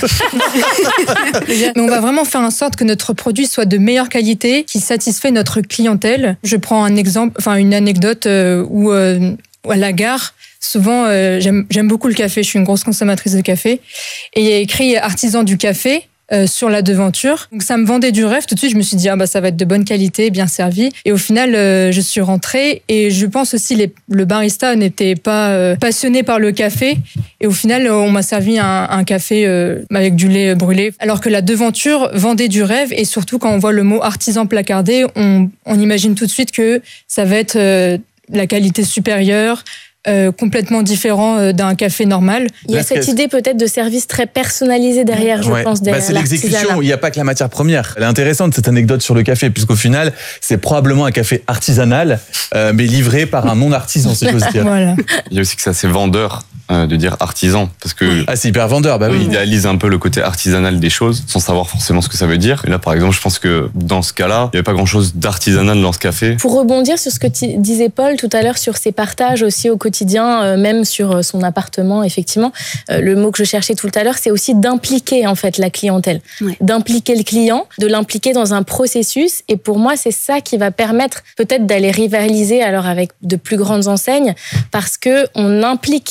Mais on va vraiment faire en sorte que notre produit soit de meilleure qualité, qui satisfait notre clientèle. Je prends un exemple, enfin une anecdote euh, où euh, à la gare, souvent euh, j'aime, j'aime beaucoup le café. Je suis une grosse consommatrice de café et il y a écrit artisan du café. Euh, sur la devanture. Donc ça me vendait du rêve. Tout de suite, je me suis dit ah bah ça va être de bonne qualité, bien servi. Et au final, euh, je suis rentrée et je pense aussi les, le barista n'était pas euh, passionné par le café. Et au final, on m'a servi un, un café euh, avec du lait brûlé. Alors que la devanture vendait du rêve et surtout quand on voit le mot artisan placardé, on, on imagine tout de suite que ça va être euh, la qualité supérieure. Euh, complètement différent euh, d'un café normal. Il y a cette idée peut-être de service très personnalisé derrière, je ouais. pense, derrière bah, c'est l'exécution, il n'y a pas que la matière première. Elle est intéressante cette anecdote sur le café, puisqu'au final, c'est probablement un café artisanal, euh, mais livré par un non-artisan, si j'ose dire. Voilà. Il y a aussi que c'est assez vendeur euh, de dire artisan, parce que ah, c'est hyper vendeur, bah oui. On idéalise un peu le côté artisanal des choses, sans savoir forcément ce que ça veut dire. Et là, par exemple, je pense que dans ce cas-là, il n'y avait pas grand-chose d'artisanal dans ce café. Pour rebondir sur ce que t- disait Paul tout à l'heure, sur ses partages aussi au quotidien, euh, même sur son appartement, effectivement, euh, le mot que je cherchais tout à l'heure, c'est aussi d'impliquer en fait la clientèle, ouais. d'impliquer le client, de l'impliquer dans un processus. Et pour moi, c'est ça qui va permettre peut-être d'aller rivaliser alors avec de plus grandes enseignes, parce que on implique le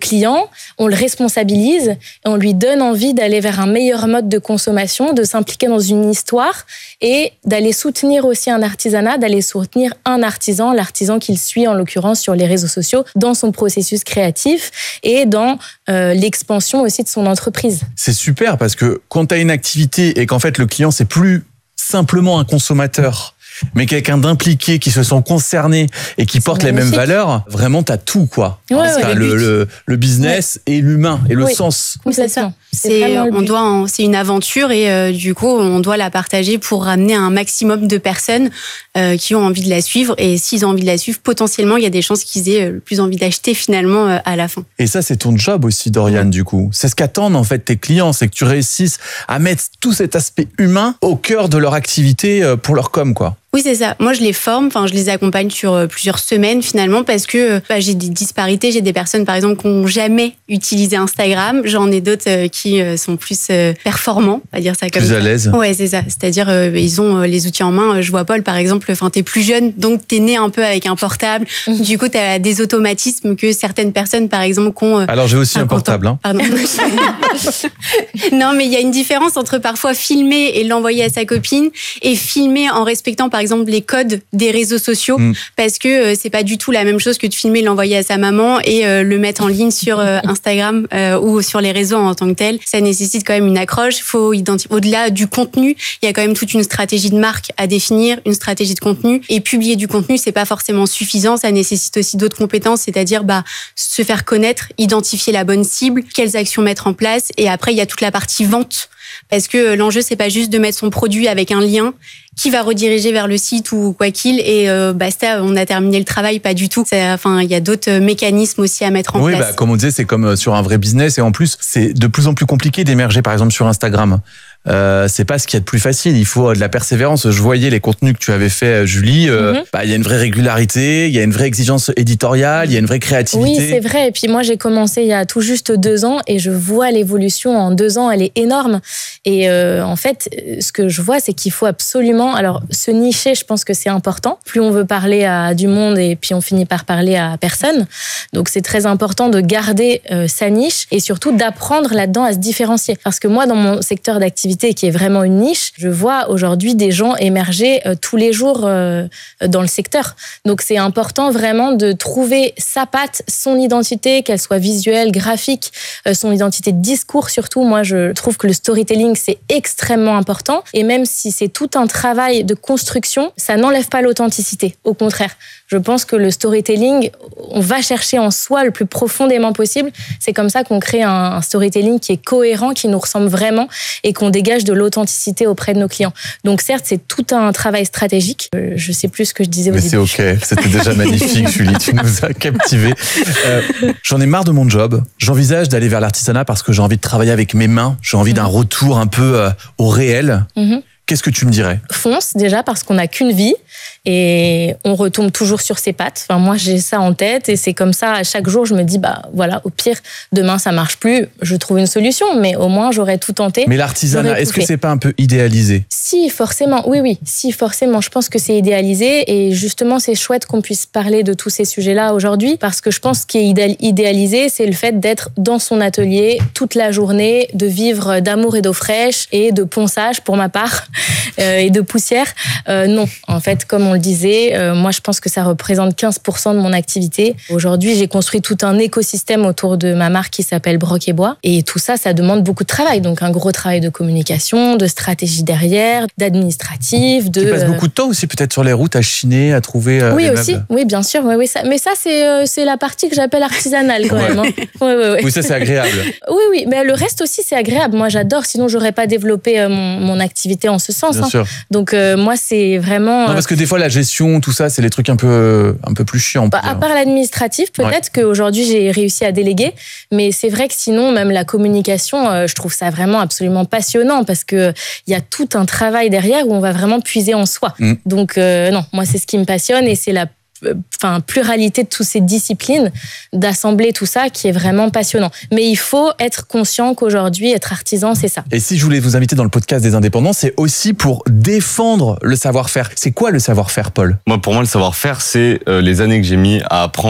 client, on le responsabilise et on lui donne envie d'aller vers un meilleur mode de consommation, de s'impliquer dans une histoire et d'aller soutenir aussi un artisanat, d'aller soutenir un artisan, l'artisan qu'il suit en l'occurrence sur les réseaux sociaux, dans son processus créatif et dans euh, l'expansion aussi de son entreprise. C'est super parce que quand tu as une activité et qu'en fait le client c'est plus simplement un consommateur, mais quelqu'un d'impliqué qui se sent concerné et qui porte les mêmes valeurs, vraiment t'as tout quoi. Ouais, ouais, t'as le, le, le, le business ouais. et l'humain et le oui. sens. C'est ça. C'est, on doit, en, c'est une aventure et euh, du coup on doit la partager pour ramener un maximum de personnes euh, qui ont envie de la suivre et s'ils ont envie de la suivre, potentiellement il y a des chances qu'ils aient le plus envie d'acheter finalement euh, à la fin. Et ça c'est ton job aussi, Doriane, du coup. C'est ce qu'attendent en fait tes clients, c'est que tu réussisses à mettre tout cet aspect humain au cœur de leur activité pour leur com quoi. Oui, c'est ça. Moi, je les forme, enfin, je les accompagne sur plusieurs semaines finalement parce que bah, j'ai des disparités. J'ai des personnes, par exemple, qui n'ont jamais utilisé Instagram. J'en ai d'autres qui sont plus performants, on va dire ça comme plus ça. Plus à l'aise. Ouais, c'est ça. C'est-à-dire, euh, ils ont les outils en main. Je vois Paul, par exemple, enfin, t'es plus jeune, donc t'es né un peu avec un portable. Du coup, t'as des automatismes que certaines personnes, par exemple, qui ont. Euh, Alors, j'ai aussi un portable. Hein. Pardon. Non, mais il y a une différence entre parfois filmer et l'envoyer à sa copine et filmer en respectant, par exemple, les codes des réseaux sociaux, mmh. parce que euh, c'est pas du tout la même chose que de filmer, l'envoyer à sa maman et euh, le mettre en ligne sur euh, Instagram euh, ou sur les réseaux en tant que tel. Ça nécessite quand même une accroche. Faut identifier. Au-delà du contenu, il y a quand même toute une stratégie de marque à définir, une stratégie de contenu. Et publier du contenu, c'est pas forcément suffisant. Ça nécessite aussi d'autres compétences, c'est-à-dire bah se faire connaître, identifier la bonne cible, quelles actions mettre en place. Et après, il y a toute la partie vente. Parce que l'enjeu, c'est pas juste de mettre son produit avec un lien qui va rediriger vers le site ou quoi qu'il et euh, basta, on a terminé le travail, pas du tout. C'est, enfin, il y a d'autres mécanismes aussi à mettre en oui, place. Bah, comme on disait, c'est comme sur un vrai business et en plus, c'est de plus en plus compliqué d'émerger, par exemple, sur Instagram. Euh, c'est pas ce qu'il y a de plus facile. Il faut de la persévérance. Je voyais les contenus que tu avais fait, Julie. Euh, mm-hmm. bah, il y a une vraie régularité, il y a une vraie exigence éditoriale, il y a une vraie créativité. Oui, c'est vrai. Et puis moi, j'ai commencé il y a tout juste deux ans et je vois l'évolution en deux ans. Elle est énorme. Et euh, en fait, ce que je vois, c'est qu'il faut absolument, alors se nicher, je pense que c'est important. Plus on veut parler à du monde et puis on finit par parler à personne. Donc c'est très important de garder euh, sa niche et surtout d'apprendre là-dedans à se différencier. Parce que moi, dans mon secteur d'activité qui est vraiment une niche, je vois aujourd'hui des gens émerger euh, tous les jours euh, dans le secteur. Donc c'est important vraiment de trouver sa patte, son identité, qu'elle soit visuelle, graphique, euh, son identité de discours surtout. Moi, je trouve que le storytelling, c'est extrêmement important. Et même si c'est tout un travail de construction, ça n'enlève pas l'authenticité. Au contraire, je pense que le storytelling, on va chercher en soi le plus profondément possible. C'est comme ça qu'on crée un, un storytelling qui est cohérent, qui nous ressemble vraiment et qu'on dégage de l'authenticité auprès de nos clients. Donc certes, c'est tout un travail stratégique. Euh, je sais plus ce que je disais au Mais début. Mais c'est ok, c'était déjà magnifique, Julie, tu nous as captivés. Euh, j'en ai marre de mon job. J'envisage d'aller vers l'artisanat parce que j'ai envie de travailler avec mes mains. J'ai envie mmh. d'un retour un peu euh, au réel. Mmh. Qu'est-ce que tu me dirais ? Fonce déjà parce qu'on n'a qu'une vie et on retombe toujours sur ses pattes. Enfin, moi, j'ai ça en tête et c'est comme ça, à chaque jour, je me dis, bah voilà, au pire, demain, ça marche plus, je trouve une solution, mais au moins, j'aurais tout tenté. Mais l'artisanat, est-ce que c'est pas un peu idéalisé ? Si, forcément, oui, oui, si, forcément, je pense que c'est idéalisé et justement, c'est chouette qu'on puisse parler de tous ces sujets-là aujourd'hui parce que je pense ce qui est idéalisé, c'est le fait d'être dans son atelier toute la journée, de vivre d'amour et d'eau fraîche et de ponçage, pour ma part, euh, et de poussière. Euh, non, en fait, comme on le disait, euh, moi, je pense que ça représente quinze pour cent de mon activité. Aujourd'hui, j'ai construit tout un écosystème autour de ma marque qui s'appelle Broc et Bois. Et tout ça, ça demande beaucoup de travail. Donc, un gros travail de communication, de stratégie derrière, d'administratif, de... Tu passes beaucoup de temps aussi peut-être sur les routes à chiner, à trouver euh, oui, les aussi. meubles. Oui, bien sûr. Oui, oui, ça... Mais ça, c'est, euh, c'est la partie que j'appelle artisanale quand même. Hein. Oui, oui, oui. Oui, ça, c'est agréable. Oui, oui. Mais le reste aussi, c'est agréable. Moi, j'adore. Sinon, j'aurais pas développé euh, mon, mon activité en ce sens. Bien hein. sûr. Donc, euh, moi, c'est vraiment... Non, parce que des fois, la gestion, tout ça, c'est les trucs un peu, un peu plus chiants. Bah, à part l'administratif, peut-être ouais. qu'aujourd'hui, j'ai réussi à déléguer. Mais c'est vrai que sinon, même la communication, euh, je trouve ça vraiment absolument passionnant parce qu'il y a tout un travail derrière où on va vraiment puiser en soi. Mm. Donc, euh, non, moi, c'est ce qui me passionne et c'est la enfin, pluralité de toutes ces disciplines, d'assembler tout ça qui est vraiment passionnant. Mais il faut être conscient qu'aujourd'hui, être artisan, c'est ça. Et si je voulais vous inviter dans le podcast des indépendants, c'est aussi pour défendre le savoir-faire. C'est quoi le savoir-faire, Paul ? Moi, pour moi, le savoir-faire, c'est euh, les années que j'ai mis à apprendre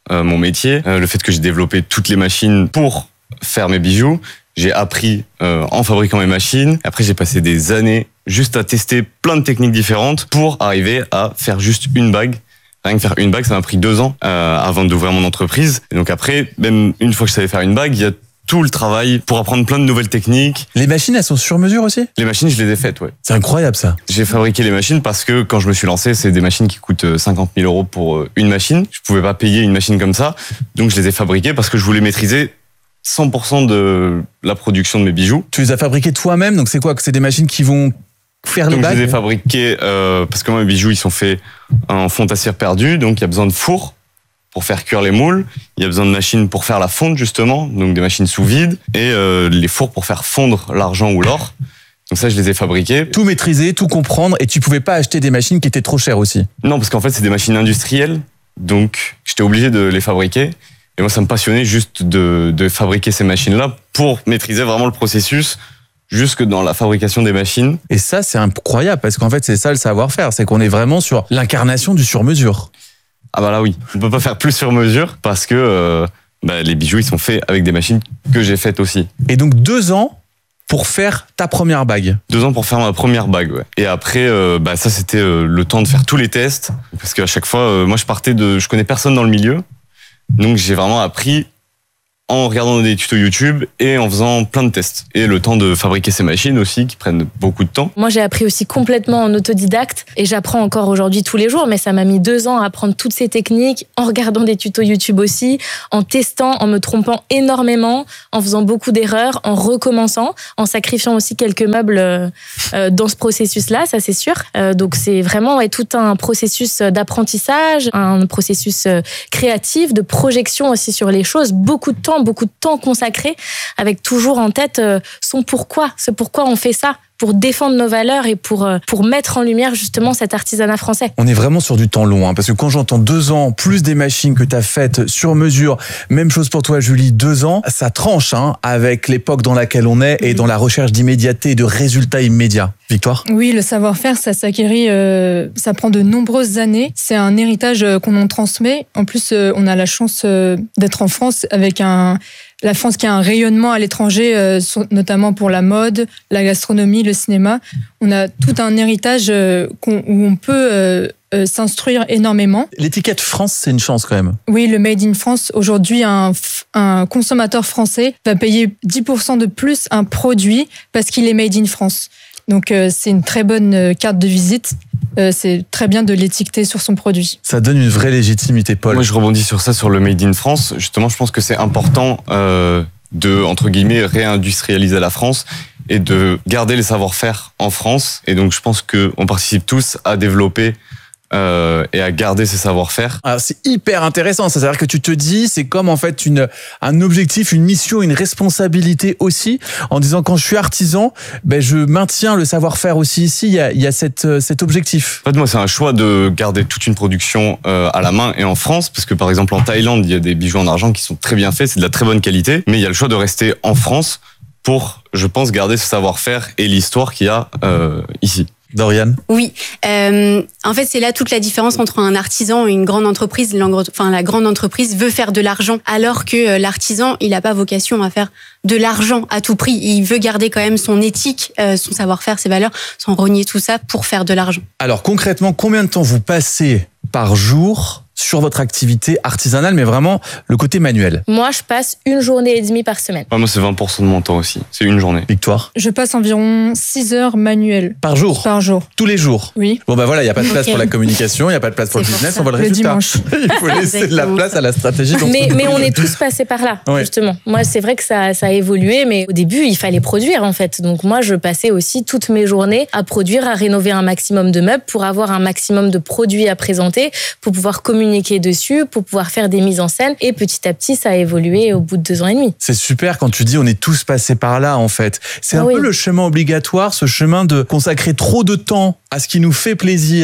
euh, mon métier, euh, le fait que j'ai développé toutes les machines pour faire mes bijoux. J'ai appris euh, en fabriquant mes machines. Après, j'ai passé des années juste à tester plein de techniques différentes pour arriver à faire juste une bague. Rien que faire une bague, ça m'a pris deux ans euh, avant d'ouvrir mon entreprise. Et donc après, même une fois que je savais faire une bague, il y a tout le travail pour apprendre plein de nouvelles techniques. Les machines, elles sont sur mesure aussi ? Les machines, je les ai faites, ouais. C'est incroyable ça. J'ai fabriqué les machines parce que quand je me suis lancé, c'est des machines qui coûtent cinquante mille euros pour une machine. Je pouvais pas payer une machine comme ça. Donc je les ai fabriquées parce que je voulais maîtriser cent pour cent de la production de mes bijoux. Tu les as fabriqués toi-même, donc c'est quoi ? C'est des machines qui vont faire les donc bagues ? Je les ai fabriquées euh, parce que moi, mes bijoux, ils sont faits en fonte à cire perdue, donc il y a besoin de four pour faire cuire les moules. Il y a besoin de machines pour faire la fonte, justement, donc des machines sous vide, et euh, les fours pour faire fondre l'argent ou l'or. Donc ça, je les ai fabriqués. Tout maîtriser, tout comprendre, et tu pouvais pas acheter des machines qui étaient trop chères aussi ? Non, parce qu'en fait, c'est des machines industrielles, donc j'étais obligé de les fabriquer. Et moi, ça me passionnait juste de, de fabriquer ces machines-là pour maîtriser vraiment le processus jusque dans la fabrication des machines. Et ça, c'est incroyable, parce qu'en fait, c'est ça le savoir-faire, c'est qu'on est vraiment sur l'incarnation du sur-mesure. Ah bah là, oui. On peut pas faire plus sur mesure parce que euh, bah, les bijoux, ils sont faits avec des machines que j'ai faites aussi. Et donc, deux ans pour faire ta première bague. Deux ans pour faire ma première bague, ouais. Et après, euh, bah, ça, c'était euh, le temps de faire tous les tests. Parce qu'à chaque fois, euh, moi, je partais de... Je connais personne dans le milieu. Donc j'ai vraiment appris en regardant des tutos YouTube et en faisant plein de tests. Et le temps de fabriquer ces machines aussi, qui prennent beaucoup de temps. Moi, j'ai appris aussi complètement en autodidacte et j'apprends encore aujourd'hui tous les jours, mais ça m'a mis deux ans à apprendre toutes ces techniques, en regardant des tutos YouTube aussi, en testant, en me trompant énormément, en faisant beaucoup d'erreurs, en recommençant, en sacrifiant aussi quelques meubles euh, dans ce processus-là, ça c'est sûr. Euh, donc c'est vraiment ouais, tout un processus d'apprentissage, un processus créatif, de projection aussi sur les choses, beaucoup de temps, beaucoup de temps consacré, avec toujours en tête euh, son pourquoi, ce pourquoi on fait ça, pour défendre nos valeurs et pour, euh, pour mettre en lumière justement cet artisanat français. On est vraiment sur du temps long, hein, parce que quand j'entends deux ans, plus des machines que tu as faites sur mesure, même chose pour toi Julie, deux ans, ça tranche hein, avec l'époque dans laquelle on est et dans la recherche d'immédiateté et de résultats immédiats. Victoire ? Oui, le savoir-faire, ça s'acquérit, euh, ça prend de nombreuses années. C'est un héritage qu'on en transmet. En plus, euh, on a la chance euh, d'être en France avec un... La France qui a un rayonnement à l'étranger, euh, notamment pour la mode, la gastronomie, le cinéma. On a tout un héritage euh, qu'on, où on peut euh, euh, s'instruire énormément. L'étiquette France, c'est une chance quand même. Oui, le Made in France. Aujourd'hui, un, un consommateur français va payer dix pour cent de plus un produit parce qu'il est Made in France. Donc euh, c'est une très bonne euh, carte de visite. Euh, c'est très bien de l'étiqueter sur son produit. Ça donne une vraie légitimité, Paul. Moi, je rebondis sur ça, sur le Made in France. Justement, je pense que c'est important euh, de, entre guillemets, réindustrialiser la France et de garder les savoir-faire en France. Et donc, je pense qu'on participe tous à développer Euh, et à garder ses savoir-faire. Alors, c'est hyper intéressant, ça, c'est-à-dire que tu te dis, c'est comme en fait une, un objectif, une mission, une responsabilité aussi, en disant quand je suis artisan, ben je maintiens le savoir-faire aussi ici, il y a, il y a cette, cet objectif. En fait, moi, c'est un choix de garder toute une production euh, à la main et en France, parce que par exemple en Thaïlande, il y a des bijoux en argent qui sont très bien faits, c'est de la très bonne qualité, mais il y a le choix de rester en France pour, je pense, garder ce savoir-faire et l'histoire qu'il y a euh, ici. Dorian ? Oui. Euh, en fait, c'est là toute la différence entre un artisan et une grande entreprise. Enfin, la grande entreprise veut faire de l'argent, alors que l'artisan, il n'a pas vocation à faire de l'argent à tout prix. Il veut garder quand même son éthique, euh, son savoir-faire, ses valeurs, sans renier tout ça pour faire de l'argent. Alors concrètement, combien de temps vous passez par jour sur votre activité artisanale, mais vraiment le côté manuel? Moi, je passe une journée et demie par semaine. Ah, moi, c'est vingt pour cent de mon temps aussi. C'est une journée. Victoire? Je passe environ six heures manuelles. Par jour? Par jour. Tous les jours? Oui. Bon, bah voilà, il n'y a pas de place Okay. pour la communication, il n'y a pas de place pour C'est le business, pour on voit le, le résultat. dimanche. Il faut laisser de la place à la stratégie. Mais, mais on est tous passés par là, Ouais. justement. Moi, c'est vrai que ça, ça a évolué, mais au début, il fallait produire, en fait. Donc moi, je passais aussi toutes mes journées à produire, à rénover un maximum de meubles pour avoir un maximum de produits à présenter, pour pouvoir communiquer dessus, pour pouvoir faire des mises en scène. Et petit à petit, ça a évolué au bout de deux ans et demi. C'est super quand tu dis on est tous passés par là, en fait. C'est un Oui. peu le chemin obligatoire, ce chemin de consacrer trop de temps à ce qui nous fait plaisir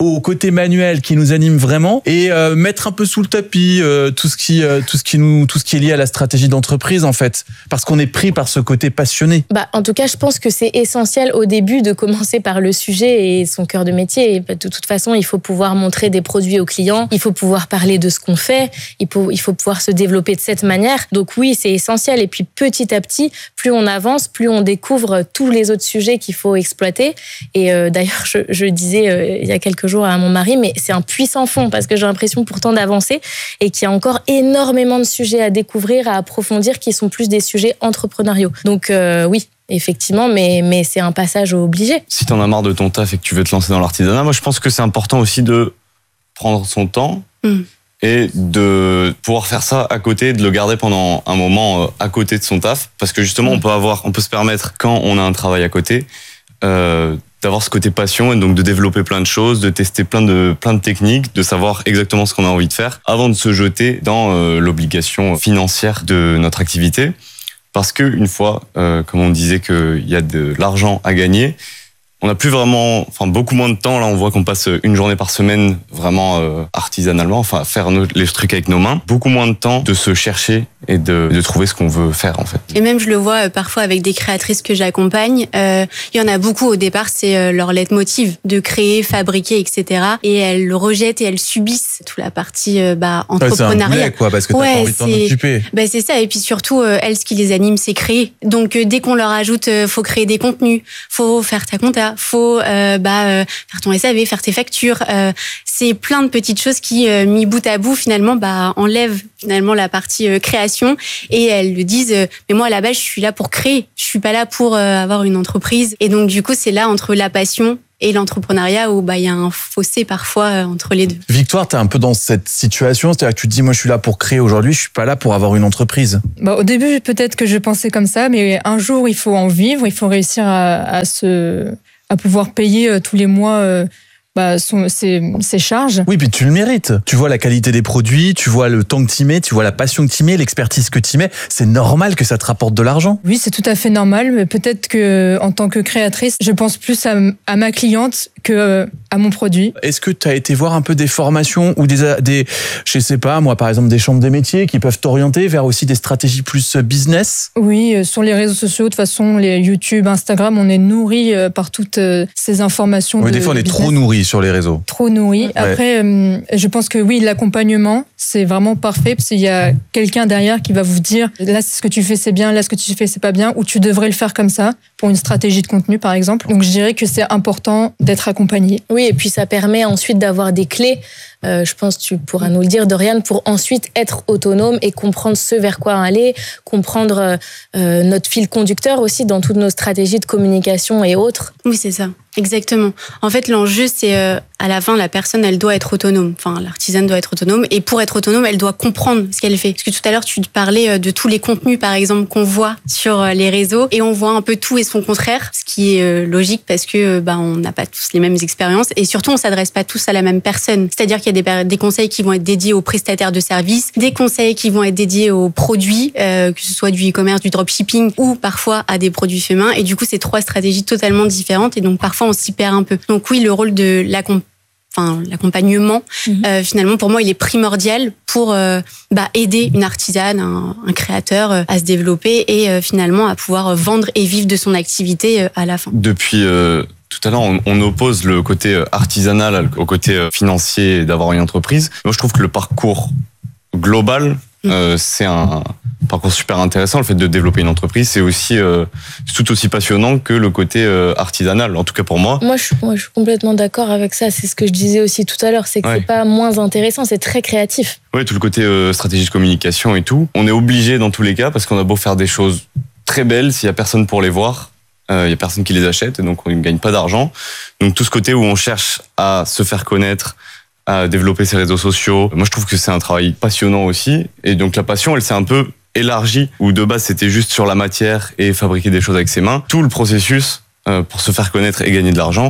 au côté manuel qui nous anime vraiment et euh, mettre un peu sous le tapis euh, tout ce qui euh, tout ce qui nous tout ce qui est lié à la stratégie d'entreprise en fait, parce qu'on est pris par ce côté passionné. Bah, en tout cas, je pense que c'est essentiel au début de commencer par le sujet et son cœur de métier. Et de toute façon, il faut pouvoir montrer des produits aux clients, il faut pouvoir parler de ce qu'on fait, il faut, il faut pouvoir se développer de cette manière. Donc oui, c'est essentiel. Et puis petit à petit, plus on avance, plus on découvre tous les autres sujets qu'il faut exploiter. Et euh, d'ailleurs, je, je disais euh, il y a quelques jours à mon mari, mais c'est un puissant fond parce que j'ai l'impression pourtant d'avancer et qu'il y a encore énormément de sujets à découvrir, à approfondir, qui sont plus des sujets entrepreneuriaux. Donc euh, oui, effectivement, mais, mais c'est un passage obligé. Si t'en as marre de ton taf et que tu veux te lancer dans l'artisanat, moi je pense que c'est important aussi de prendre son temps mmh. et de pouvoir faire ça à côté, de le garder pendant un moment à côté de son taf, parce que justement mmh. on peut avoir, on peut se permettre quand on a un travail à côté euh, d'avoir ce côté passion et donc de développer plein de choses, de tester plein de plein de techniques, de savoir exactement ce qu'on a envie de faire avant de se jeter dans euh, l'obligation financière de notre activité. Parce que une fois, euh, comme on disait qu'il y a de l'argent à gagner, on n'a plus vraiment, enfin beaucoup moins de temps. Là, on voit qu'on passe une journée par semaine vraiment euh, artisanalement, enfin à faire nos, les trucs avec nos mains. Beaucoup moins de temps de se chercher et de, de trouver ce qu'on veut faire en fait. Et même je le vois euh, parfois avec des créatrices que j'accompagne. Euh, il y en a beaucoup au départ, c'est euh, leur leitmotiv de créer, fabriquer, et cetera. Et elles le rejettent et elles subissent toute la partie euh, bah, entrepreneuriale. Ouais, c'est un boulet, quoi, parce que ouais, t'as pas envie de t'en occuper. Bah, c'est ça. Et puis surtout, euh, elles, ce qui les anime, c'est créer. Donc euh, dès qu'on leur ajoute, euh, faut créer des contenus, faut faire ta compta, faut euh, bah euh, faire ton S A V, faire tes factures. Euh, c'est plein de petites choses qui, euh, mis bout à bout, finalement, bah enlèvent finalement la partie euh, création. Et elles le disent, euh, mais moi à la base je suis là pour créer, je suis pas là pour euh, avoir une entreprise. Et donc du coup c'est là entre la passion et l'entrepreneuriat où bah il y a un fossé parfois euh, entre les deux. Victoire, t'es un peu dans cette situation, c'est-à-dire que tu te dis moi je suis là pour créer aujourd'hui, je suis pas là pour avoir une entreprise. Bah, au début peut-être que je pensais comme ça, mais un jour il faut en vivre, il faut réussir à, à se à pouvoir payer euh, tous les mois. Euh, Bah, son, ses, ses charges. Oui, puis tu le mérites. Tu vois la qualité des produits, tu vois le temps que tu mets, tu vois la passion que tu mets, l'expertise que tu mets. C'est normal que ça te rapporte de l'argent. Oui, c'est tout à fait normal, mais peut-être que en tant que créatrice, je pense plus à, à ma cliente que à mon produit. Est-ce que tu as été voir un peu des formations ou des, des, je sais pas, moi par exemple des chambres des métiers qui peuvent t'orienter vers aussi des stratégies plus business? Oui, sur les réseaux sociaux, de toute façon, les YouTube, Instagram, on est nourri par toutes ces informations. Oui, de des fois on est business. trop nourri sur les réseaux. Trop nourri. Ouais. Après, euh, je pense que oui, l'accompagnement, c'est vraiment parfait parce qu'il y a quelqu'un derrière qui va vous dire là, ce que tu fais, c'est bien, là, ce que tu fais, c'est pas bien, ou tu devrais le faire comme ça pour une stratégie de contenu, par exemple. Donc, je dirais que c'est important d'être accompagné. Oui, et puis ça permet ensuite d'avoir des clés. Euh, je pense que tu pourras nous le dire, Doriane, pour ensuite être autonome et comprendre ce vers quoi aller, comprendre euh, notre fil conducteur aussi dans toutes nos stratégies de communication et autres. Oui, c'est ça. Exactement. En fait, l'enjeu, c'est euh, à la fin, la personne, elle doit être autonome. Enfin, l'artisane doit être autonome. Et pour être autonome, elle doit comprendre ce qu'elle fait. Parce que tout à l'heure, tu parlais de tous les contenus, par exemple, qu'on voit sur les réseaux. Et on voit un peu tout et son contraire. Ce qui est euh, logique parce que bah, on n'a pas tous les mêmes expériences. Et surtout, on s'adresse pas tous à la même personne. C'est-à-dire qu'il y a des, des conseils qui vont être dédiés aux prestataires de services, des conseils qui vont être dédiés aux produits, euh, que ce soit du e-commerce, du dropshipping ou parfois à des produits faits main. Et du coup, c'est trois stratégies totalement différentes. Et donc, parfois, on s'y perd un peu. Donc oui, le rôle de l'accompagnement, enfin, l'accompagnement, mmh. euh, finalement, pour moi, il est primordial pour euh, bah, aider une artisane, un, un créateur euh, à se développer et euh, finalement à pouvoir vendre et vivre de son activité euh, à la fin. Depuis euh, tout à l'heure, on, on oppose le côté artisanal au côté financier d'avoir une entreprise. Moi, je trouve que le parcours global, mmh. euh, c'est un parcours super intéressant. Le fait de développer une entreprise, c'est aussi euh, tout aussi passionnant que le côté euh, artisanal, en tout cas pour moi. Moi je, moi, je suis complètement d'accord avec ça. C'est ce que je disais aussi tout à l'heure, c'est que ouais. c'est pas moins intéressant, c'est très créatif. Oui, tout le côté euh, stratégie de communication et tout. On est obligé dans tous les cas, parce qu'on a beau faire des choses très belles, s'il y a personne pour les voir, il euh, y a personne qui les achète, donc on ne gagne pas d'argent. Donc tout ce côté où on cherche à se faire connaître, à développer ses réseaux sociaux, moi je trouve que c'est un travail passionnant aussi. Et donc la passion, elle s'est un peu élargie, où de base c'était juste sur la matière et fabriquer des choses avec ses mains. Tout le processus euh, pour se faire connaître et gagner de l'argent,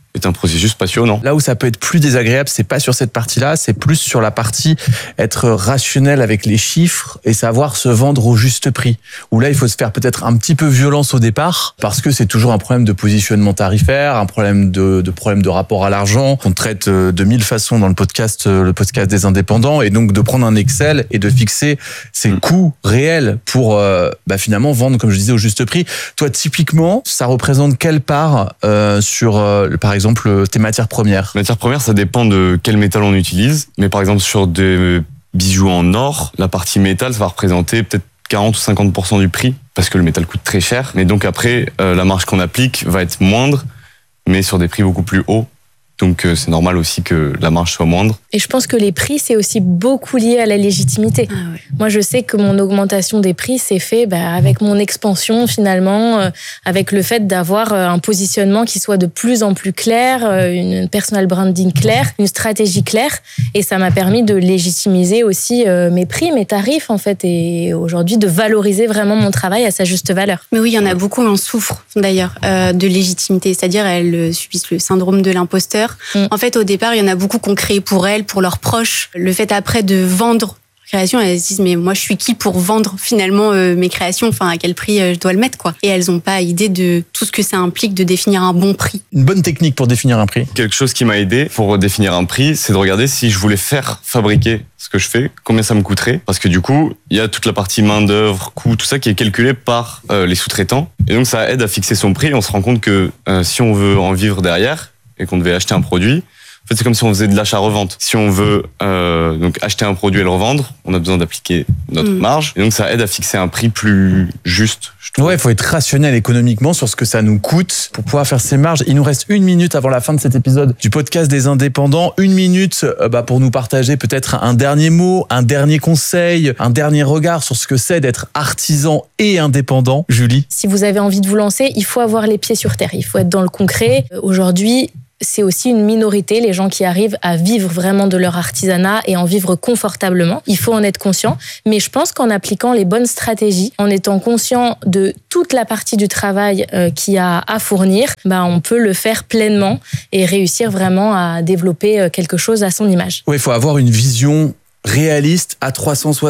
est un processus passionnant. Là où ça peut être plus désagréable, c'est pas sur cette partie-là, c'est plus sur la partie être rationnel avec les chiffres et savoir se vendre au juste prix. Où là, il faut se faire peut-être un petit peu violence au départ, parce que c'est toujours un problème de positionnement tarifaire, un problème de, de problème de rapport à l'argent, qu'on traite de mille façons dans le podcast, le podcast des indépendants, et donc de prendre un Excel et de fixer ses mmh. coûts réels pour euh, bah, finalement vendre, comme je disais, au juste prix. Toi, typiquement, ça représente quelle part euh, sur, euh, par exemple, tes matières premières? Matières premières, ça dépend de quel métal on utilise. Mais par exemple, sur des bijoux en or, la partie métal, ça va représenter peut-être quarante ou cinquante pour cent du prix, parce que le métal coûte très cher. Mais donc après, euh, la marge qu'on applique va être moindre, mais sur des prix beaucoup plus hauts. Donc euh, c'est normal aussi que la marge soit moindre. Et je pense que les prix, c'est aussi beaucoup lié à la légitimité. Ah ouais. Moi, je sais que mon augmentation des prix s'est fait bah, avec mon expansion finalement, euh, avec le fait d'avoir euh, un positionnement qui soit de plus en plus clair, euh, une personal branding claire, une stratégie claire. Et ça m'a permis de légitimiser aussi euh, mes prix, mes tarifs en fait, et aujourd'hui de valoriser vraiment mon travail à sa juste valeur. Mais oui, il y en a beaucoup qui en souffrent d'ailleurs euh, de légitimité, c'est-à-dire elles euh, subissent le syndrome de l'imposteur. Mmh. En fait, au départ, il y en a beaucoup qui ont créé pour elles, pour leurs proches. Le fait après de vendre création, elles se disent mais moi je suis qui pour vendre finalement euh, mes créations, enfin à quel prix euh, je dois le mettre quoi. Et elles n'ont pas idée de tout ce que ça implique de définir un bon prix. Une bonne technique pour définir un prix. Quelque chose qui m'a aidé pour définir un prix, c'est de regarder si je voulais faire fabriquer ce que je fais, combien ça me coûterait. Parce que du coup, il y a toute la partie main d'œuvre, coût, tout ça qui est calculé par euh, les sous-traitants. Et donc ça aide à fixer son prix. On se rend compte que euh, si on veut en vivre derrière et qu'on devait acheter un produit, en fait, c'est comme si on faisait de l'achat-revente. Si on veut euh, donc acheter un produit et le revendre, on a besoin d'appliquer notre mmh. marge. Et donc, ça aide à fixer un prix plus juste, je trouve. Ouais, il faut être rationnel économiquement sur ce que ça nous coûte pour pouvoir faire ces marges. Il nous reste une minute avant la fin de cet épisode du podcast des indépendants. Une minute euh, bah, pour nous partager peut-être un dernier mot, un dernier conseil, un dernier regard sur ce que c'est d'être artisan et indépendant. Julie? Si vous avez envie de vous lancer, il faut avoir les pieds sur terre. Il faut être dans le concret. Aujourd'hui, c'est aussi une minorité, les gens qui arrivent à vivre vraiment de leur artisanat et en vivre confortablement. Il faut en être conscient. Mais je pense qu'en appliquant les bonnes stratégies, en étant conscient de toute la partie du travail euh, qu'il y a à fournir, bah, on peut le faire pleinement et réussir vraiment à développer quelque chose à son image. Oui, il faut avoir une vision réaliste à trois cent soixante.